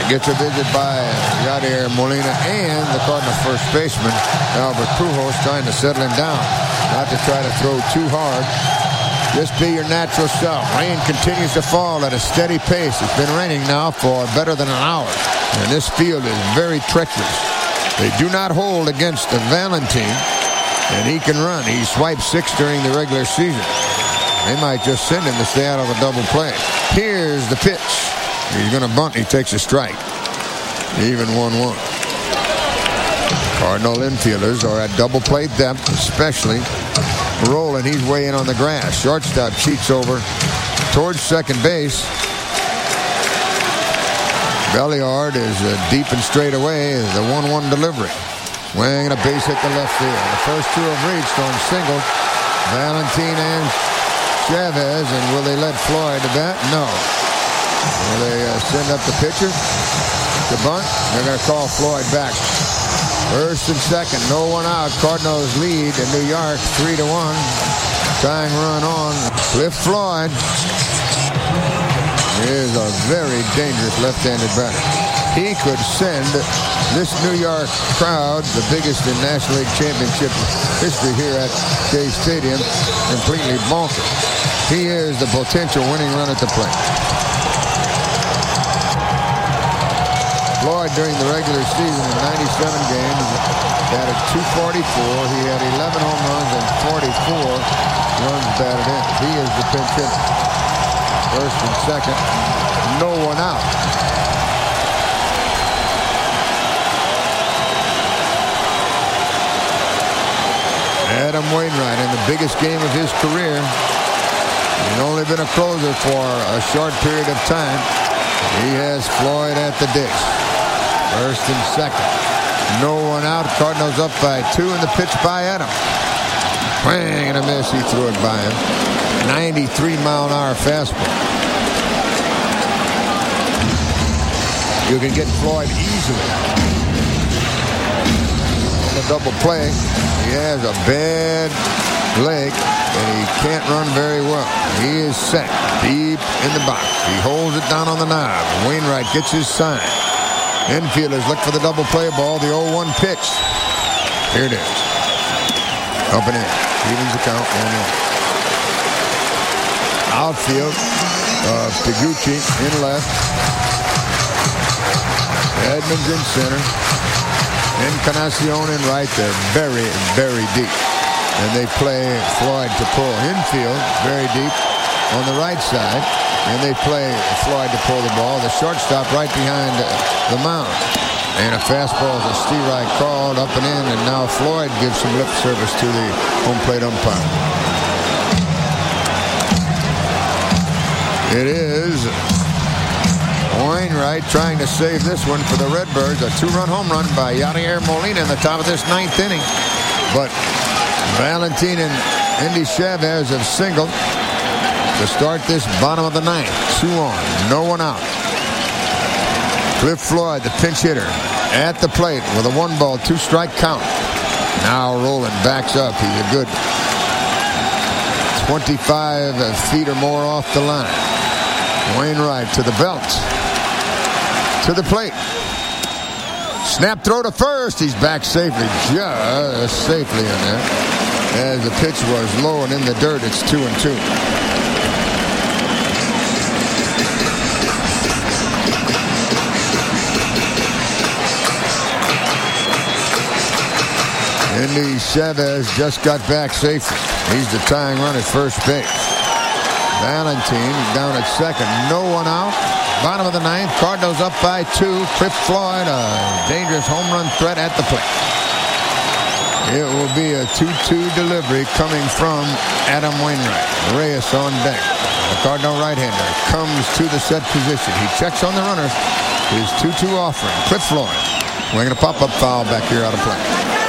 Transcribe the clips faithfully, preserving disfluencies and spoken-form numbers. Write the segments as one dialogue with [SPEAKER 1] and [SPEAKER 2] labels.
[SPEAKER 1] Gets a visit by Yadier Molina and the Cardinal first baseman, Albert Pujols, trying to settle him down. Not to try to throw too hard. Just be your natural self. Rain continues to fall at a steady pace. It's been raining now for better than an hour. And this field is very treacherous. They do not hold against the Valentine. And he can run. He swiped six during the regular season. They might just send him to stay out of a double play. Here's the pitch. He's going to bunt. He takes a strike. Even one one. Cardinal infielders are at double play depth, especially Rolling. He's way in on the grass. Shortstop cheats over towards second base. Belliard is uh, deep and straight away. The one one delivery. Swing and a base hit to left field. The first two have reached on singles. Valentine and Chavez. And will they let Floyd to bat? No. Will they uh, send up the pitcher to bunt? They're going to call Floyd back. First and second, no one out. Cardinals lead in New York, three to one. Tying run on Cliff Floyd. He is a very dangerous left-handed batter. He could send this New York crowd, the biggest in National League Championship history here at Shea Stadium, completely bonkers. He is the potential winning run at the plate. Floyd during the regular season in ninety-seven games batted two forty-four. He had eleven home runs and forty-four runs batted in. He is the pinch hitter. First and second, no one out. Adam Wainwright in the biggest game of his career. He's only been a closer for a short period of time. He has Floyd at the dish. First and second. No one out. Cardinals up by two, and the pitch by Adam. Bang, and a miss. He threw it by him. ninety-three mile an hour fastball. You can get Floyd easily. On the double play, he has a bad leg, and he can't run very well. He is set deep in the box. He holds it down on the knob. Wainwright gets his sign. Infielders look for the double play ball. The oh one pitch. Here it is. Up and in. Evens the count. one one. Outfield. Uh, Taguchi in left. Edmonds in center. Encarnacion in right. They're very, very deep. And they play Floyd to pull. Infield, very deep on the right side. And they play Floyd to pull the ball. The shortstop right behind the mound. And a fastball is a strike called up and in. And now Floyd gives some lip service to the home plate umpire. It is Wainwright trying to save this one for the Redbirds. A two-run home run by Yadier Molina in the top of this ninth inning. But Valentine and Endy Chavez have singled to start this bottom of the ninth. Two on, no one out. Cliff Floyd, the pinch hitter, at the plate with a one ball, two strike count. Now Rolling backs up. He's a good twenty-five feet or more off the line. Wainwright to the belt. To the plate. Snap throw to first. He's back safely, just safely in there. As the pitch was low and in the dirt, it's two and two. Endy Chavez just got back safely. He's the tying run at first base. Valentine down at second. No one out. Bottom of the ninth. Cardinals up by two. Cliff Floyd, a dangerous home run threat at the plate. It will be a two two delivery coming from Adam Wainwright. Reyes on deck. The Cardinal right-hander comes to the set position. He checks on the runners. His two two offering. Cliff Floyd. We're going to pop-up foul back here out of play.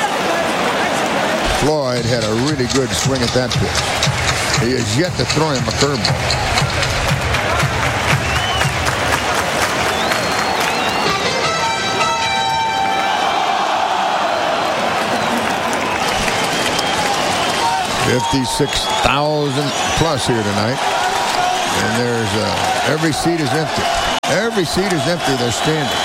[SPEAKER 1] Floyd had a really good swing at that pitch. He has yet to throw him a curveball. fifty-six thousand plus here tonight. And there's uh, every seat is empty. Every seat is empty. They're standing.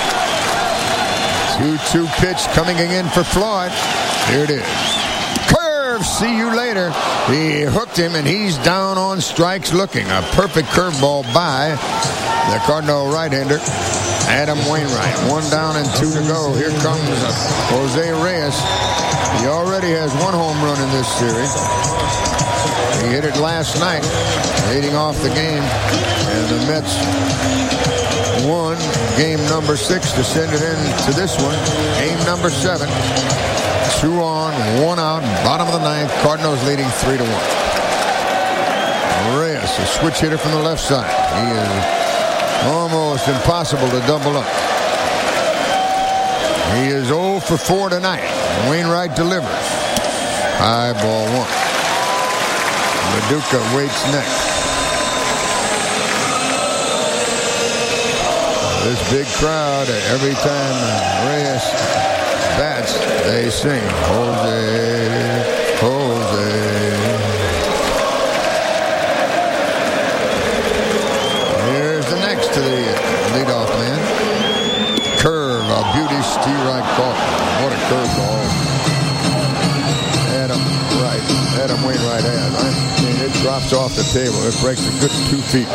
[SPEAKER 1] two two pitch coming in for Floyd. Here it is. Curve. See you later. He hooked him, and he's down on strikes looking. A perfect curveball by the Cardinal right-hander, Adam Wainwright. One down and two to go. Here comes Jose Reyes. He already has one home run in this series. He hit it last night, leading off the game. And the Mets won game number six to send it into this one. Game number seven. Two on, one out, bottom of the ninth. Cardinals leading three to one. Reyes, a switch hitter from the left side. He is almost impossible to double up. He is oh for four tonight. Wainwright delivers. High ball one. LaDuca waits next. This big crowd, every time Reyes bats, they sing, Jose, Jose. Here's the next to the leadoff man. Curve, a beauty, Steve Wright caught. What a curveball. Adam Wright, Adam Wainwright has. I mean, it drops off the table. It breaks a good two feet.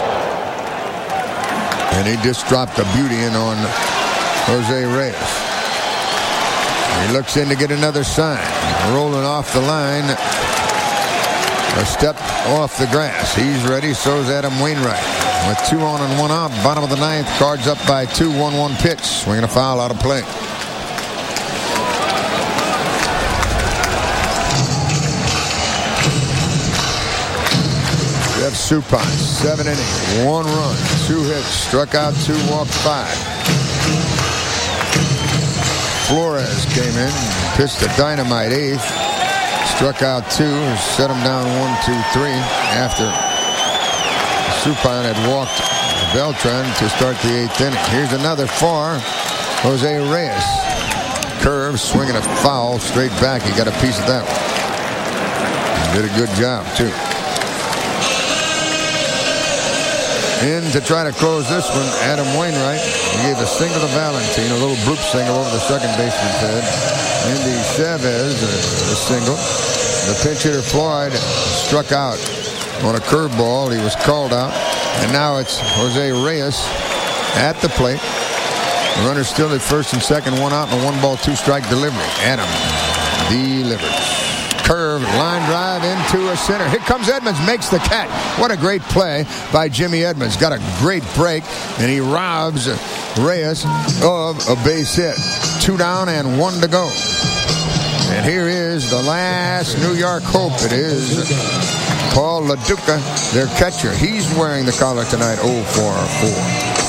[SPEAKER 1] And he just dropped a beauty in on Jose Reyes. He looks in to get another sign. Rolling off the line. A step off the grass. He's ready. So's Adam Wainwright. With two on and one out. Bottom of the ninth. Cards up by two. one one pitch. Swinging a foul out of play. Jeff Suppan, seven innings, one run, two hits, struck out two, walked five. Flores came in, pitched a dynamite eighth, struck out two, set him down one, two, three. After Suppan had walked Beltran to start the eighth inning. Here's another for Jose Reyes. Curve, swinging a foul straight back. He got a piece of that one. Did a good job too. In to try to close this one, Adam Wainwright. He gave a single to Valentin, a little bloop single over the second baseman's head. Andy Chavez, a, a single. The pinch hitter Floyd struck out on a curveball. He was called out. And now it's Jose Reyes at the plate. The runner still at first and second, one out, and a one ball, two strike delivery. Adam delivers. Curve, line drive into a center. Here comes Edmonds, makes the catch. What a great play by Jimmy Edmonds. Got a great break, and he robs Reyes of a base hit. Two down and one to go. And here is the last New York hope. It is Paul LaDuca, their catcher. He's wearing the collar tonight, oh for four.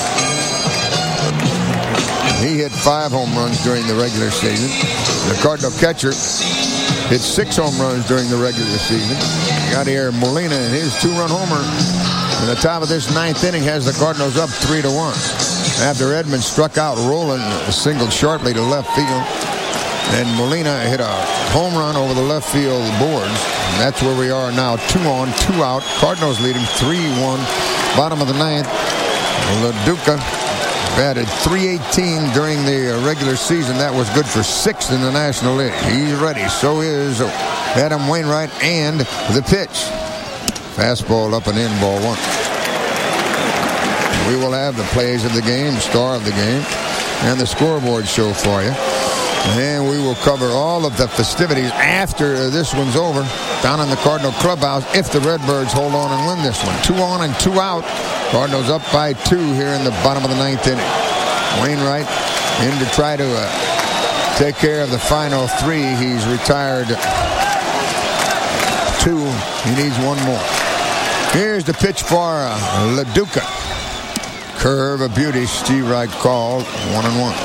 [SPEAKER 1] He hit five home runs during the regular season. The Cardinal catcher hit six home runs during the regular season. Yadier Molina and his two-run homer in the top of this ninth inning has the Cardinals up three to one. After Edmonds struck out Roland, singled sharply to left field, and Molina hit a home run over the left field boards. And that's where we are now, two on, two out. Cardinals leading three one. Bottom of the ninth, LaDuca batted three eighteen during the regular season. That was good for sixth in the National League. He's ready. So is Adam Wainwright, and the pitch. Fastball up and in, ball one. We will have the plays of the game, star of the game, and the scoreboard show for you. And we will cover all of the festivities after this one's over down in the Cardinal clubhouse if the Redbirds hold on and win this one. Two on and two out. Cardinals up by two here in the bottom of the ninth inning. Wainwright in to try to uh, take care of the final three. He's retired two. He needs one more. Here's the pitch for uh, LaDuca. Curve, a beauty. Steve Wright called. One and one.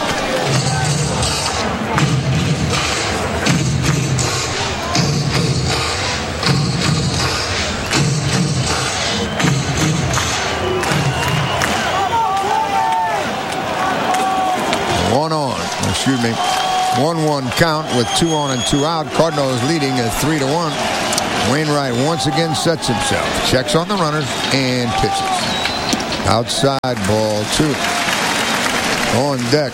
[SPEAKER 1] One on, excuse me, one one count with two on and two out. Cardinals leading at three to one. Wainwright once again sets himself, checks on the runners, and pitches. Outside ball two. On deck,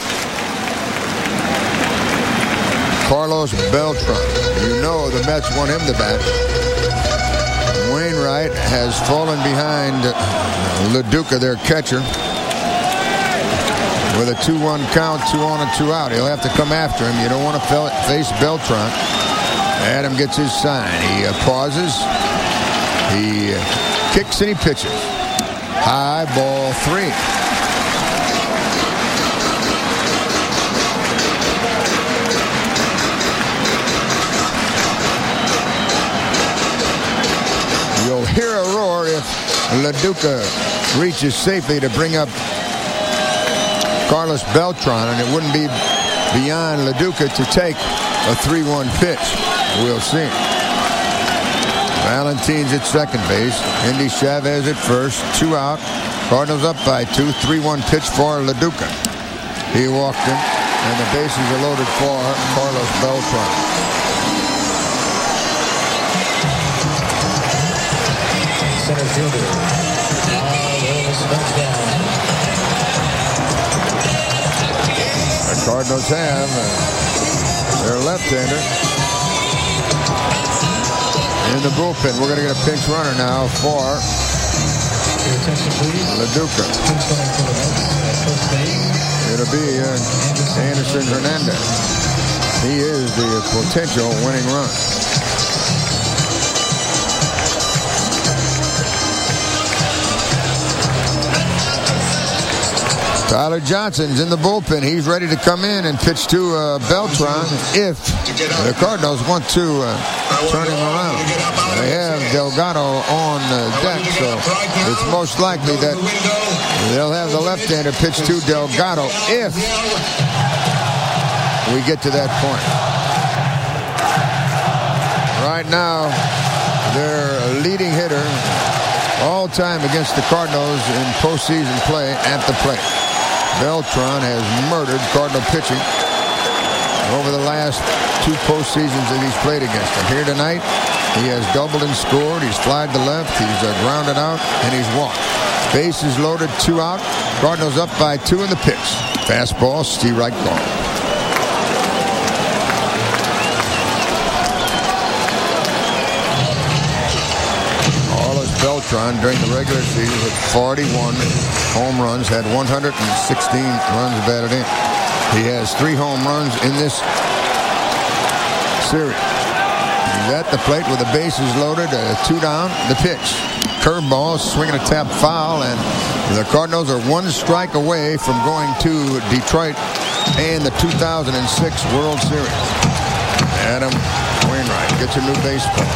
[SPEAKER 1] Carlos Beltran. You know the Mets want him to bat. Wainwright has fallen behind LaDuca, their catcher, with a two one count, two on and two out. He'll have to come after him. You don't want to face Beltran. Adam gets his sign. He uh, pauses. He uh, kicks and he pitches. High, ball three. You'll hear a roar if LaDuca reaches safely to bring up Carlos Beltran, and it wouldn't be beyond LaDuca to take a three one pitch. We'll see. Valentin's at second base. Indy Chavez at first. Two out. Cardinals up by two. three one pitch for LaDuca. He walked him, and the bases are loaded for Carlos Beltran.
[SPEAKER 2] Center fielder.
[SPEAKER 1] The Cardinals have uh, their left-hander in the bullpen. We're going to get a pinch runner now for LaDuca. It'll be uh, Anderson Hernandez. He is the potential winning run. Tyler Johnson's in the bullpen. He's ready to come in and pitch to uh, Beltran if the Cardinals want to uh, turn him around. They have Delgado on uh, deck, so it's most likely that they'll have the left-hander pitch to Delgado if we get to that point. Right now, their leading hitter all time against the Cardinals in postseason play at the plate. Beltran has murdered Cardinal pitching over the last two postseasons that he's played against them. Here tonight, he has doubled and scored. He's flied to left. He's uh, grounded out, and he's walked. Bases loaded, two out. Cardinals up by two in the pitch. Fastball, Steve Wright ball. Beltran during the regular season with forty-one home runs, had one hundred sixteen runs batted in. He has three home runs in this series. He's at the plate with the bases loaded, uh, two down, the pitch. Curveball, swinging a tap foul, and the Cardinals are one strike away from going to Detroit and the two thousand six World Series. Adam Wainwright gets a new baseball.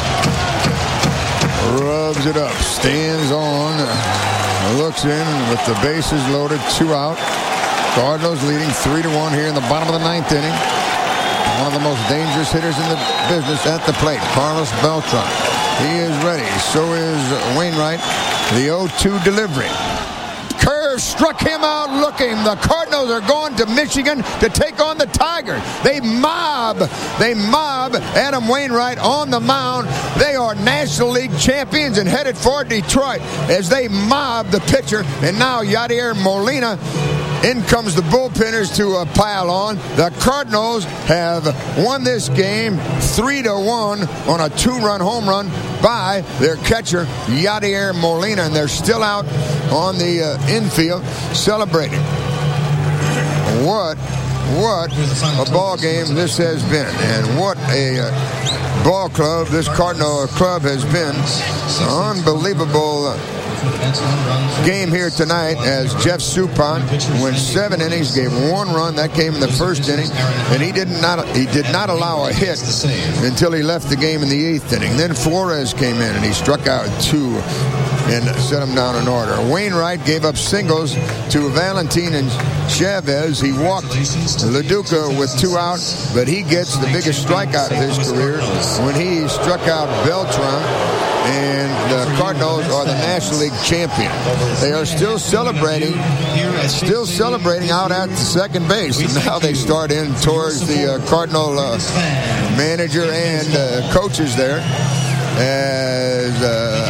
[SPEAKER 1] Rubs it up, stands on, looks in with the bases loaded, two out. Cardinals leading three to one here in the bottom of the ninth inning. One of the most dangerous hitters in the business at the plate, Carlos Beltran. He is ready. So is Wainwright. The oh two delivery. Curve struck him out looking. The Cardinals are going to Michigan to take on the Tigers. They mob. They mob Adam Wainwright on the mound. They are National League champions and headed for Detroit as they mob the pitcher. And now Yadier Molina. In comes the bullpenners to uh, pile on. The Cardinals have won this game three to one on a two-run home run by their catcher, Yadier Molina, and they're still out on the uh, infield celebrating. What, what a ball game this has been, and what a uh, ball club this Cardinal club has been. Unbelievable uh, game here tonight as Jeff Suppan went seven innings, gave one run. That came in the first inning, and he did not he did not allow a hit until he left the game in the eighth inning. Then Flores came in and he struck out two and set him down in order. Wainwright gave up singles to Valentin and Chavez. He walked LaDuca with two out, but he gets the biggest strikeout of his career when he struck out Beltran. And the Cardinals are the National League champion. They are still celebrating, still celebrating out at the second base. And now they start in towards the uh, Cardinal uh, manager and uh, coaches there. as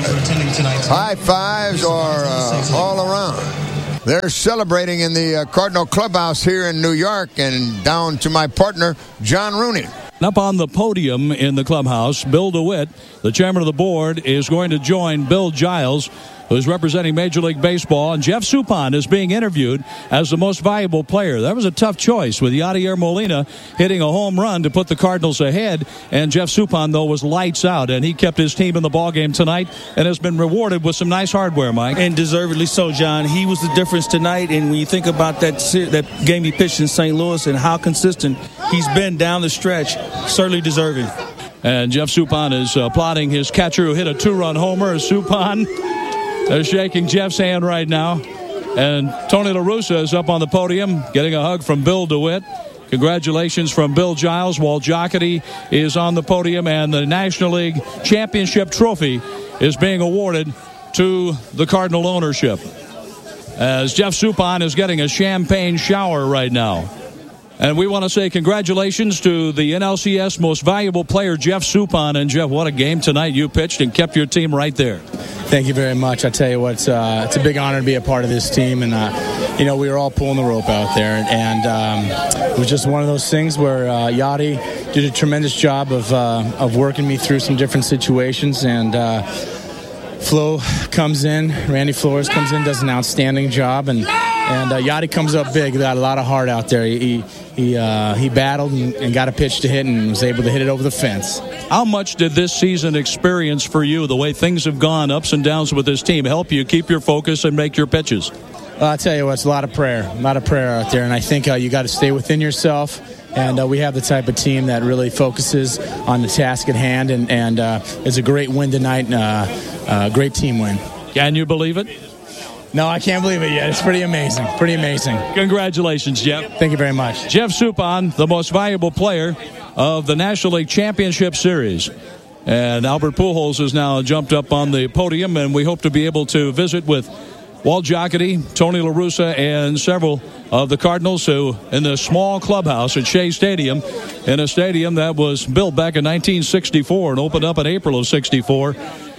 [SPEAKER 1] uh, high fives are uh, all around. They're celebrating in the uh, Cardinal Clubhouse here in New York, and down to my partner, John Rooney.
[SPEAKER 3] Up on the podium in the clubhouse, Bill DeWitt, the chairman of the board, is going to join Bill Giles, who's representing Major League Baseball, and Jeff Suppan is being interviewed as the most valuable player. That was a tough choice with Yadier Molina hitting a home run to put the Cardinals ahead, and Jeff Suppan, though, was lights out, and he kept his team in the ballgame tonight and has been rewarded with some nice hardware, Mike.
[SPEAKER 4] And deservedly so, John. He was the difference tonight, and when you think about that that game he pitched in Saint Louis and how consistent he's been down the stretch, certainly deserving.
[SPEAKER 3] And Jeff Suppan is uh, applauding his catcher who hit a two-run homer. Suppan, they're shaking Jeff's hand right now. And Tony La Russa is up on the podium getting a hug from Bill DeWitt. Congratulations from Bill Giles. Walt Jocketty is on the podium, and the National League Championship Trophy is being awarded to the Cardinal ownership, as Jeff Suppan is getting a champagne shower right now. And we want to say congratulations to the N L C S most valuable player, Jeff Suppan. And, Jeff, what a game tonight you pitched and kept your team right there.
[SPEAKER 5] Thank you very much. I tell you what, uh, it's a big honor to be a part of this team. And, uh, you know, we were all pulling the rope out there. And um, it was just one of those things where uh, Yachty did a tremendous job of, uh, of working me through some different situations. And uh, Flo comes in, Randy Flores comes in, does an outstanding job. And, and uh, Yachty comes up big. Got a lot of heart out there. He he uh, he battled and, and got a pitch to hit and was able to hit it over the fence.
[SPEAKER 3] How much did this season experience for you, the way things have gone, ups and downs with this team, help you keep your focus and make your pitches?
[SPEAKER 5] Well, I'll tell you what, it's a lot of prayer, a lot of prayer out there. And I think uh, you got to stay within yourself. And uh, we have the type of team that really focuses on the task at hand. And, and uh, it's a great win tonight, and uh, uh, great team win.
[SPEAKER 3] Can you believe it?
[SPEAKER 5] No, I can't believe it yet. It's pretty amazing. Pretty amazing.
[SPEAKER 3] Congratulations, Jeff.
[SPEAKER 5] Thank you very much.
[SPEAKER 3] Jeff Suppan, the most valuable player of the National League Championship Series. And Albert Pujols has now jumped up on the podium, and we hope to be able to visit with Walt Jocketty, Tony La Russa, and several of the Cardinals who in the small clubhouse at Shea Stadium, in a stadium that was built back in nineteen sixty-four and opened up in April of sixty-four.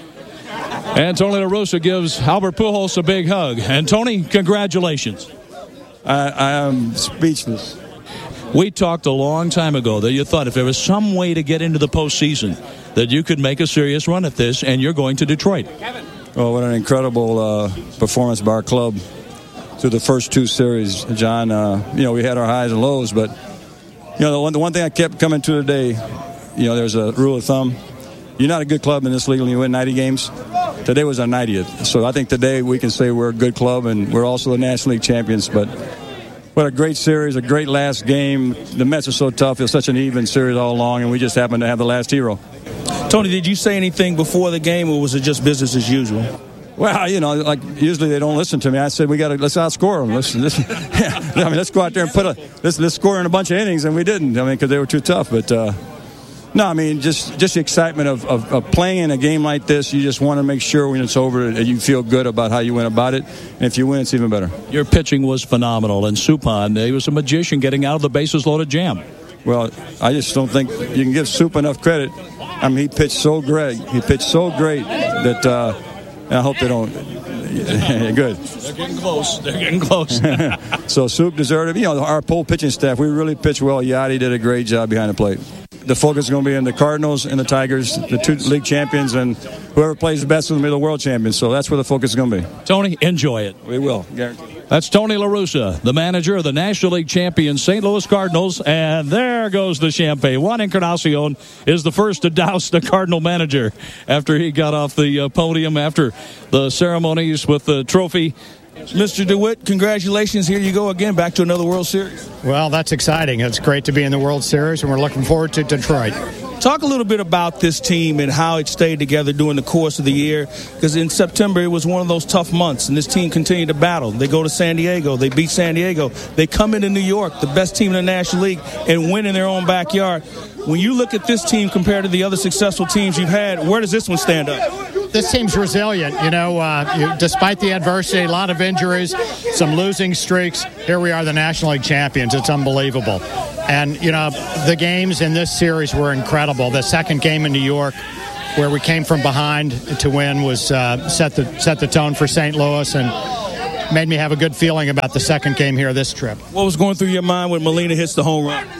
[SPEAKER 3] And Tony La Russa gives Albert Pujols a big hug. And, Tony, congratulations.
[SPEAKER 6] I, I am speechless.
[SPEAKER 3] We talked a long time ago that you thought if there was some way to get into the postseason that you could make a serious run at this, and you're going to Detroit.
[SPEAKER 6] Well, what an incredible uh, performance by our club through the first two series, John. Uh, you know, we had our highs and lows, but, you know, the one, the one thing I kept coming to today, you know, there's a rule of thumb. You're not a good club in this league when you win ninety games. Today was our ninetieth. So I think today we can say we're a good club, and we're also the National League champions. But what a great series, a great last game. The Mets are so tough. It's such an even series all along, and we just happen to have the last hero.
[SPEAKER 4] Tony, did you say anything before the game, or was it just business as usual?
[SPEAKER 6] Well, you know, like usually they don't listen to me. I said we got to let's outscore them. Let's, let's, yeah, I mean, let's go out there and put a let's let's score in a bunch of innings, and we didn't. I mean, because they were too tough. But uh, no, I mean, just just the excitement of, of, of playing in a game like this. You just want to make sure when it's over that you feel good about how you went about it. And if you win, it's even better.
[SPEAKER 3] Your pitching was phenomenal, and Suppan, he was a magician getting out of the bases loaded jam.
[SPEAKER 6] Well, I just don't think you can give Soup enough credit. I mean, he pitched so great. He pitched so great that uh, I hope they don't. Good.
[SPEAKER 3] They're getting close. They're getting close.
[SPEAKER 6] So Soup deserved it. You know, our whole pitching staff, we really pitched well. Yachty did a great job behind the plate. The focus is going to be on the Cardinals and the Tigers, the two league champions, and whoever plays the best will be the world champions. So that's where the focus is going to be.
[SPEAKER 3] Tony, enjoy it.
[SPEAKER 6] We will. Guaranteed.
[SPEAKER 3] That's Tony La Russa, the manager of the National League champion Saint Louis Cardinals. And there goes the champagne. Juan Encarnacion is the first to douse the Cardinal manager after he got off the uh, podium after the ceremonies with the trophy.
[SPEAKER 4] Mister DeWitt, congratulations. Here you go again, back to another World Series.
[SPEAKER 7] Well, that's exciting. It's great to be in the World Series, and we're looking forward to Detroit.
[SPEAKER 4] Talk a little bit about this team and how it stayed together during the course of the year, because in September it was one of those tough months, and this team continued to battle. They go to San Diego. They beat San Diego. They come into New York, the best team in the National League, and win in their own backyard. When you look at this team compared to the other successful teams you've had, where does this one stand up?
[SPEAKER 7] This team's resilient, you know, uh, you, despite the adversity, a lot of injuries, some losing streaks. Here we are, the National League champions. It's unbelievable. And, you know, the games in this series were incredible. The second game in New York, where we came from behind to win was uh, set the set the tone for Saint Louis and made me have a good feeling about the second game here this trip.
[SPEAKER 4] What was going through your mind when Molina hits the home run?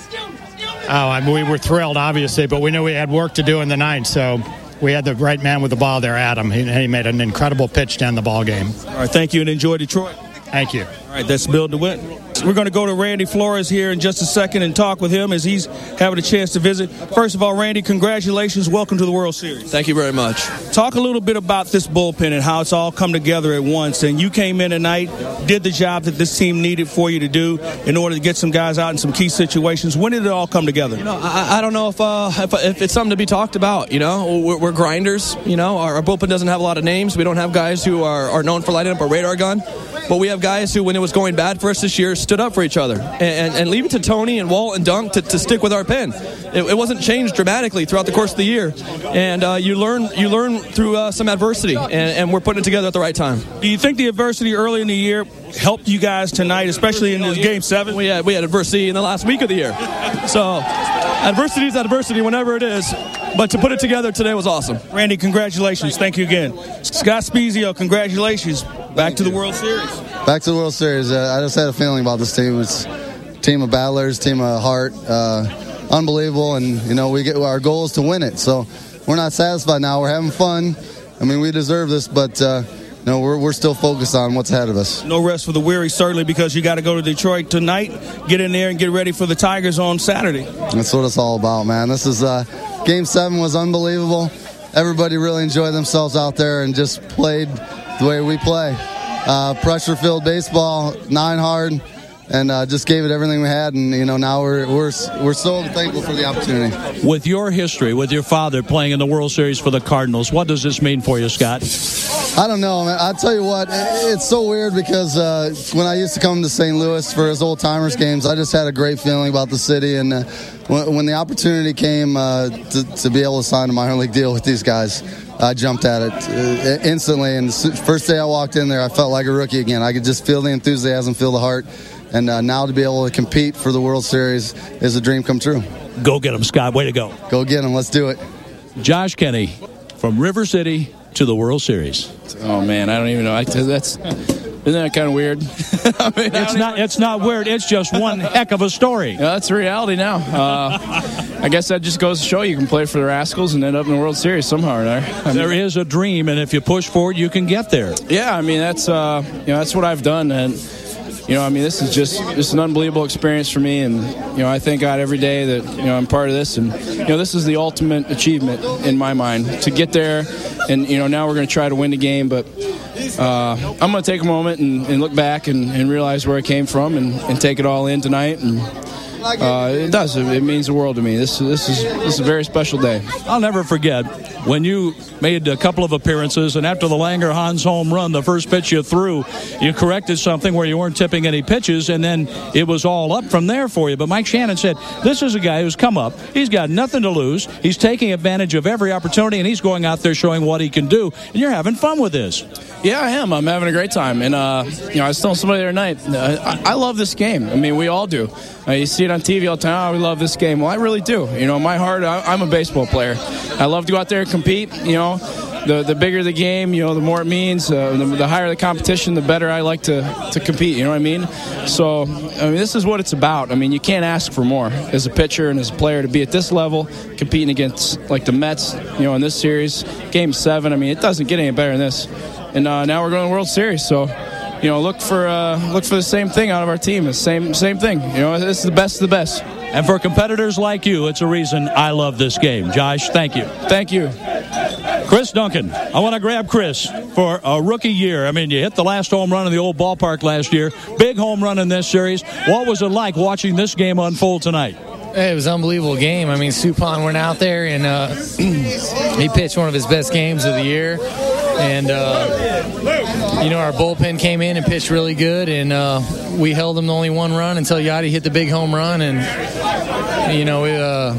[SPEAKER 7] Oh, I mean, we were thrilled, obviously, but we knew we had work to do in the ninth, so we had the right man with the ball there, Adam. He, he made an incredible pitch to end the ball game.
[SPEAKER 4] All right, thank you, and enjoy Detroit.
[SPEAKER 7] Thank you.
[SPEAKER 4] All right, that's Build to Win. We're going to go to Randy Flores here in just a second and talk with him as he's having a chance to visit. First of all, Randy, congratulations. Welcome to the World Series.
[SPEAKER 8] Thank you very much.
[SPEAKER 4] Talk a little bit about this bullpen and how it's all come together at once. And you came in tonight, did the job that this team needed for you to do in order to get some guys out in some key situations. When did it all come together?
[SPEAKER 8] You know, I, I don't know if, uh, if if it's something to be talked about. You know, we're, we're grinders. You know, our, our bullpen doesn't have a lot of names. We don't have guys who are, are known for lighting up a radar gun. But we have guys who, when it was going bad for us this year, stood up for each other. And, and, and leave it to Tony and Walt and Dunk to, to stick with our pen. It, it wasn't changed dramatically throughout the course of the year. And uh, you learn you learn through uh, some adversity, and, and we're putting it together at the right time.
[SPEAKER 4] Do you think the adversity early in the year helped you guys tonight, especially in this game seven?
[SPEAKER 8] We had, we had adversity in the last week of the year. So adversity is adversity whenever it is. But to put it together today was awesome.
[SPEAKER 4] Randy, congratulations. Thank you again. Scott Spezio, congratulations. Back to the World Series.
[SPEAKER 9] Back to the World Series. Uh, I just had a feeling about this team. It's a team of battlers, team of heart. Uh, unbelievable. And, you know, we get our goal is to win it. So we're not satisfied now. We're having fun. I mean, we deserve this, but, uh, you know, we're, we're still focused on what's ahead of us.
[SPEAKER 4] No rest for the weary, certainly, because you got to go to Detroit tonight, get in there and get ready for the Tigers on Saturday.
[SPEAKER 9] That's what it's all about, man. This is uh, Game seven was unbelievable. Everybody really enjoyed themselves out there and just played the way we play. Uh, pressure-filled baseball, nine hard, and uh, just gave it everything we had. And you know, now we're we're we're so thankful for the opportunity.
[SPEAKER 3] With your history, with your father playing in the World Series for the Cardinals, what does this mean for you, Scott?
[SPEAKER 9] I don't know, man. I'll tell you what, it's so weird because uh, when I used to come to Saint Louis for his old-timers games, I just had a great feeling about the city. And uh, when, when the opportunity came uh, to, to be able to sign a minor league deal with these guys, I jumped at it uh, instantly. And the first day I walked in there, I felt like a rookie again. I could just feel the enthusiasm, feel the heart. And uh, now to be able to compete for the World Series is a dream come true.
[SPEAKER 3] Go get him, Scott. Way to go.
[SPEAKER 9] Go get him. Let's do it.
[SPEAKER 3] Josh Kenny from River City to the World Series.
[SPEAKER 10] Oh, man, I don't even know. I, that's Isn't that kind of weird? I mean,
[SPEAKER 3] it's not. It's not weird. It's just one heck of a story.
[SPEAKER 10] Yeah, that's reality now. Uh, I guess that just goes to show you can play for the Rascals and end up in the World Series somehow or another. I mean,
[SPEAKER 3] there is a dream, and if you push for it, you can get there.
[SPEAKER 10] Yeah, I mean that's uh, you know that's what I've done, and you know I mean this is just just an unbelievable experience for me, and you know I thank God every day that you know I'm part of this, and you know this is the ultimate achievement in my mind to get there, and you know now we're going to try to win the game, but. Uh, I'm going to take a moment and, and look back and, and realize where I came from and, and take it all in tonight. And uh, it does. It means the world to me. This, this is this is a very special day.
[SPEAKER 3] I'll never forget when you made a couple of appearances, and after the Langerhans home run, the first pitch you threw, you corrected something where you weren't tipping any pitches, and then it was all up from there for you. But Mike Shannon said, this is a guy who's come up. He's got nothing to lose. He's taking advantage of every opportunity, and he's going out there showing what he can do. And you're having fun with this.
[SPEAKER 10] Yeah, I am. I'm having a great time. And, uh, you know, I was telling somebody the other night, uh, I, I love this game. I mean, we all do. Uh, you see it on T V all the time, oh, we love this game. Well, I really do. You know, in my heart, I, I'm a baseball player. I love to go out there and compete. You know, the the bigger the game, you know, the more it means. Uh, the, the higher the competition, the better I like to, to compete. You know what I mean? So, I mean, this is what it's about. I mean, you can't ask for more as a pitcher and as a player to be at this level, competing against, like, the Mets, you know, in this series. Game seven, I mean, it doesn't get any better than this. And uh, now we're going to the World Series, so you know, look for uh, look for the same thing out of our team. The same same thing. You know, this is the best of the best.
[SPEAKER 3] And for competitors like you, it's a reason I love this game. Josh, thank you.
[SPEAKER 10] Thank you.
[SPEAKER 3] Chris Duncan. I want to grab Chris for a rookie year. I mean, you hit the last home run in the old ballpark last year. Big home run in this series. What was it like watching this game unfold tonight?
[SPEAKER 11] It was an unbelievable game. I mean, Suppan went out there and uh, he pitched one of his best games of the year. And, uh, you know, our bullpen came in and pitched really good, and uh, we held them to only one run until Yadi hit the big home run. And, you know, it, uh,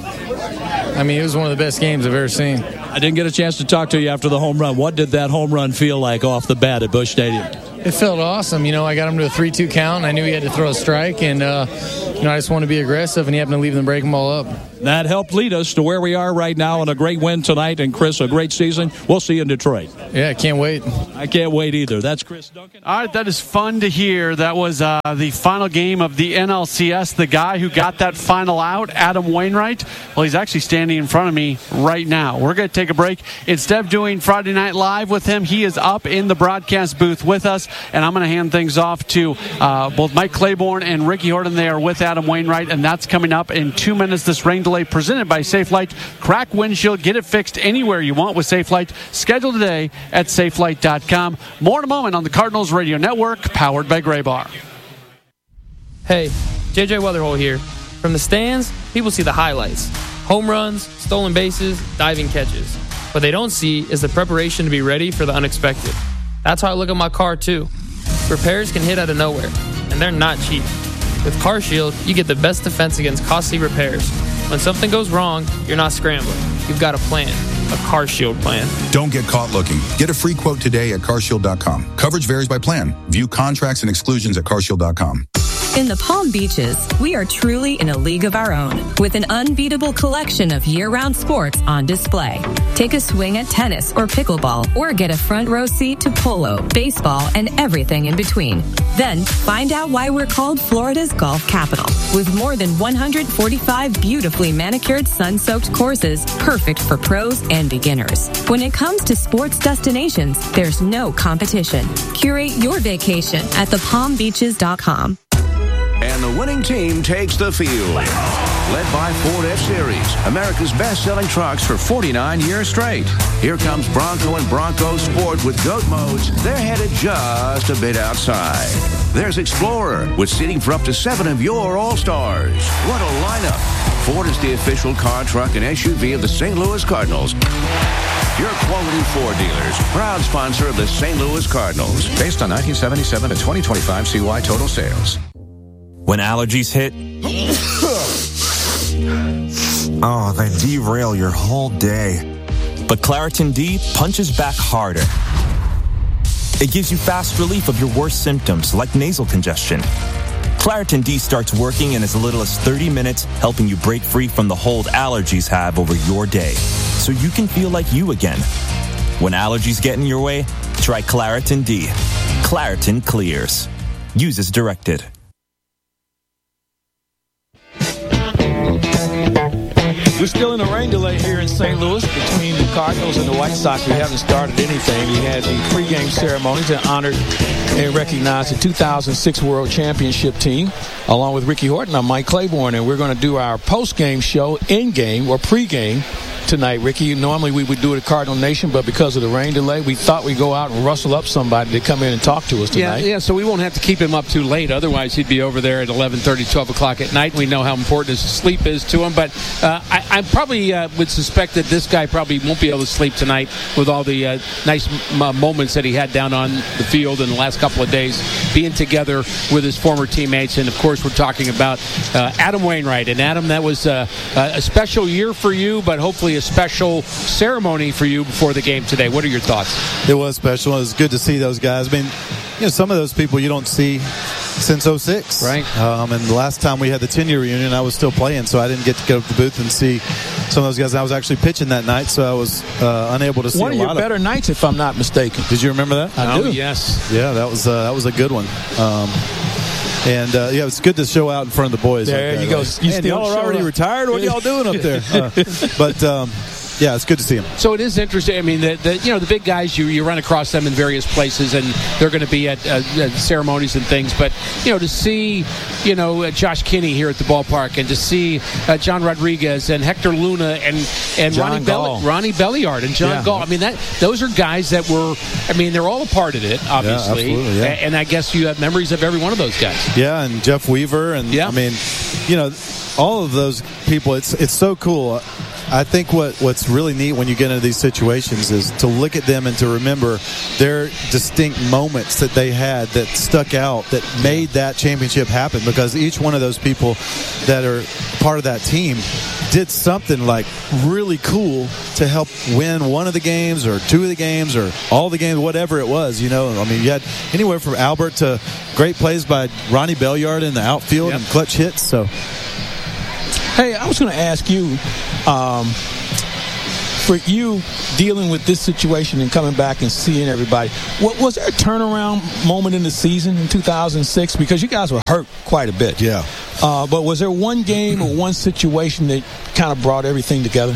[SPEAKER 11] I mean, it was one of the best games I've ever seen.
[SPEAKER 3] I didn't get a chance to talk to you after the home run. What did that home run feel like off the bat at Busch Stadium?
[SPEAKER 11] It felt awesome. You know, I got him to a three two count, and I knew he had to throw a strike. And, uh, you know, I just wanted to be aggressive, and he happened to leave them breaking ball up.
[SPEAKER 3] That helped lead us to where we are right now, and a great win tonight. And Chris, a great season. We'll see you in Detroit.
[SPEAKER 11] Yeah, I can't wait.
[SPEAKER 3] I can't wait either. That's Chris Duncan.
[SPEAKER 12] All right, that is fun to hear. That was uh, the final game of the N L C S. The guy who got that final out, Adam Wainwright, well, he's actually standing in front of me right now. We're going to take a break. Instead of doing Friday Night Live with him, he is up in the broadcast booth with us, and I'm going to hand things off to uh, both Mike Claiborne and Ricky Horton. They are with Adam Wainwright, and that's coming up in two minutes. This rain delay presented by SafeLight. Crack windshield, get it fixed anywhere you want with SafeLight. Schedule today at safelight dot com. More in a moment on the Cardinals Radio Network, powered by Graybar.
[SPEAKER 13] Hey, J J Weatherhole here. From the stands, people see the highlights. Home runs, stolen bases, diving catches. What they don't see is the preparation to be ready for the unexpected. That's how I look at my car, too. Repairs can hit out of nowhere, and they're not cheap. With CarShield, you get the best defense against costly repairs. When something goes wrong, you're not scrambling. You've got a plan, a CarShield plan.
[SPEAKER 14] Don't get caught looking. Get a free quote today at car shield dot com. Coverage varies by plan. View contracts and exclusions at car shield dot com.
[SPEAKER 15] In the Palm Beaches, we are truly in a league of our own, with an unbeatable collection of year-round sports on display. Take a swing at tennis or pickleball, or get a front row seat to polo, baseball, and everything in between. Then, find out why we're called Florida's golf capital, with more than one hundred forty-five beautifully manicured, sun-soaked courses, perfect for pros and beginners. When it comes to sports destinations, there's no competition. Curate your vacation at the palm beaches dot com.
[SPEAKER 16] And the winning team takes the field. Led by Ford F-Series, America's best-selling trucks for forty-nine years straight. Here comes Bronco and Bronco Sport with GOAT modes. They're headed just a bit outside. There's Explorer with seating for up to seven of your All-Stars. What a lineup. Ford is the official car, truck, and S U V of the Saint Louis Cardinals. Your quality Ford dealers, proud sponsor of the Saint Louis Cardinals.
[SPEAKER 17] Based on nineteen seventy-seven to twenty twenty-five C Y total sales.
[SPEAKER 18] When allergies hit, oh, they derail your whole day. But Claritin D punches back harder. It gives you fast relief of your worst symptoms, like nasal congestion. Claritin D starts working in as little as thirty minutes, helping you break free from the hold allergies have over your day, so you can feel like you again. When allergies get in your way, try Claritin D. Claritin clears. Use as directed.
[SPEAKER 4] We're still in a rain delay here in Saint Louis between the Cardinals and the White Sox. We haven't started anything. We had the pregame ceremonies that honored and recognized the two thousand six World Championship team. Along with Ricky Horton, I'm Mike Claiborne, and we're going to do our postgame show in-game or pregame tonight. Ricky, normally we would do it at Cardinal Nation, but because of the rain delay, we thought we'd go out and rustle up somebody to come in and talk to us tonight.
[SPEAKER 19] Yeah, yeah, so we won't have to keep him up too late. Otherwise, he'd be over there at eleven thirty, twelve o'clock at night. We know how important his sleep is to him, but uh, I, I probably uh, would suspect that this guy probably won't be able to sleep tonight with all the uh, nice m- moments that he had down on the field in the last couple of days, being together with his former teammates. And, of course, we're talking about uh, Adam Wainwright. And, Adam, that was uh, a special year for you, but hopefully a special ceremony for you before the game today. What are your thoughts?
[SPEAKER 20] It was special. It was good to see those guys. I mean, you know, some of those people you don't see since oh six.
[SPEAKER 19] Right.
[SPEAKER 20] Um, and the last time we had the ten-year reunion, I was still playing, so I didn't get to go to the booth and see some of those guys. I was actually pitching that night, so I was uh, unable to see
[SPEAKER 4] One
[SPEAKER 20] a
[SPEAKER 4] of
[SPEAKER 20] lot
[SPEAKER 4] your
[SPEAKER 20] of
[SPEAKER 4] better nights, if I'm not mistaken.
[SPEAKER 20] Did you remember that?
[SPEAKER 4] I
[SPEAKER 19] oh,
[SPEAKER 4] do.
[SPEAKER 19] Yes.
[SPEAKER 20] Yeah, that was uh, that was a good one. Um, And, uh, yeah, it's good to show out in front of the boys.
[SPEAKER 4] There
[SPEAKER 20] like
[SPEAKER 4] you
[SPEAKER 20] that.
[SPEAKER 4] go.
[SPEAKER 20] Like,
[SPEAKER 4] You
[SPEAKER 20] man,
[SPEAKER 4] still
[SPEAKER 20] y'all are already
[SPEAKER 4] up.
[SPEAKER 20] retired? What are y'all doing up there? Uh, but, um, yeah, it's good to see them.
[SPEAKER 19] So it is interesting. I mean, the, the you know the big guys, you, you run across them in various places, and they're going to be at, uh, at ceremonies and things. But you know, to see you know uh, Josh Kinney here at the ballpark, and to see uh, John Rodriguez and Hector Luna and and
[SPEAKER 20] John
[SPEAKER 19] Ronnie
[SPEAKER 20] Gall.
[SPEAKER 19] Belli- Ronnie Belliard and John
[SPEAKER 20] Yeah.
[SPEAKER 19] Gall. I mean, that those are guys that were. I mean, they're all a part of it, obviously.
[SPEAKER 20] Yeah, absolutely, yeah.
[SPEAKER 19] A- And I guess you have memories of every one of those guys.
[SPEAKER 20] Yeah, and Jeff Weaver, and
[SPEAKER 19] Yeah.
[SPEAKER 20] I mean, you know, all of those people. It's it's so cool. I think what, what's really neat when you get into these situations is to look at them and to remember their distinct moments that they had that stuck out, that made that championship happen, because each one of those people that are part of that team did something like really cool to help win one of the games or two of the games or all the games, whatever it was. You know, I mean, you had anywhere from Albert to great plays by Ronnie Belliard in the outfield
[SPEAKER 19] Yep.
[SPEAKER 20] and clutch hits. So
[SPEAKER 21] Hey, I was going to ask you, um, for you dealing with this situation and coming back and seeing everybody, what, was there a turnaround moment in the season in two thousand six? Because you guys were hurt quite a bit.
[SPEAKER 20] Yeah.
[SPEAKER 21] Uh, but was there one game or one situation that kind of brought everything together?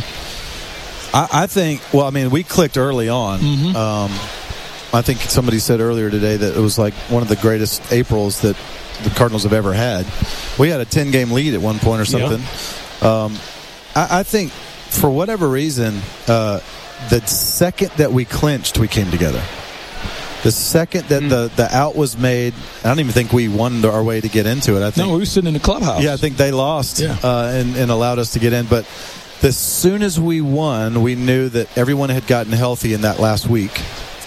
[SPEAKER 20] I, I think, well, I mean, we clicked early on.
[SPEAKER 21] Mm-hmm.
[SPEAKER 20] Um, I think somebody said earlier today that it was like one of the greatest Aprils that the Cardinals have ever had. We had a ten-game lead at one point or something. Yeah. Um, I, I think, for whatever reason, uh, the second that we clinched, we came together. The second that mm. the, the out was made, I don't even think we won our way to get into it. I think,
[SPEAKER 21] no, we were sitting in the clubhouse.
[SPEAKER 20] Yeah, I think they lost
[SPEAKER 21] yeah.
[SPEAKER 20] uh, and, and allowed us to get in. But as soon as we won, we knew that everyone had gotten healthy in that last week.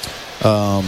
[SPEAKER 20] Um,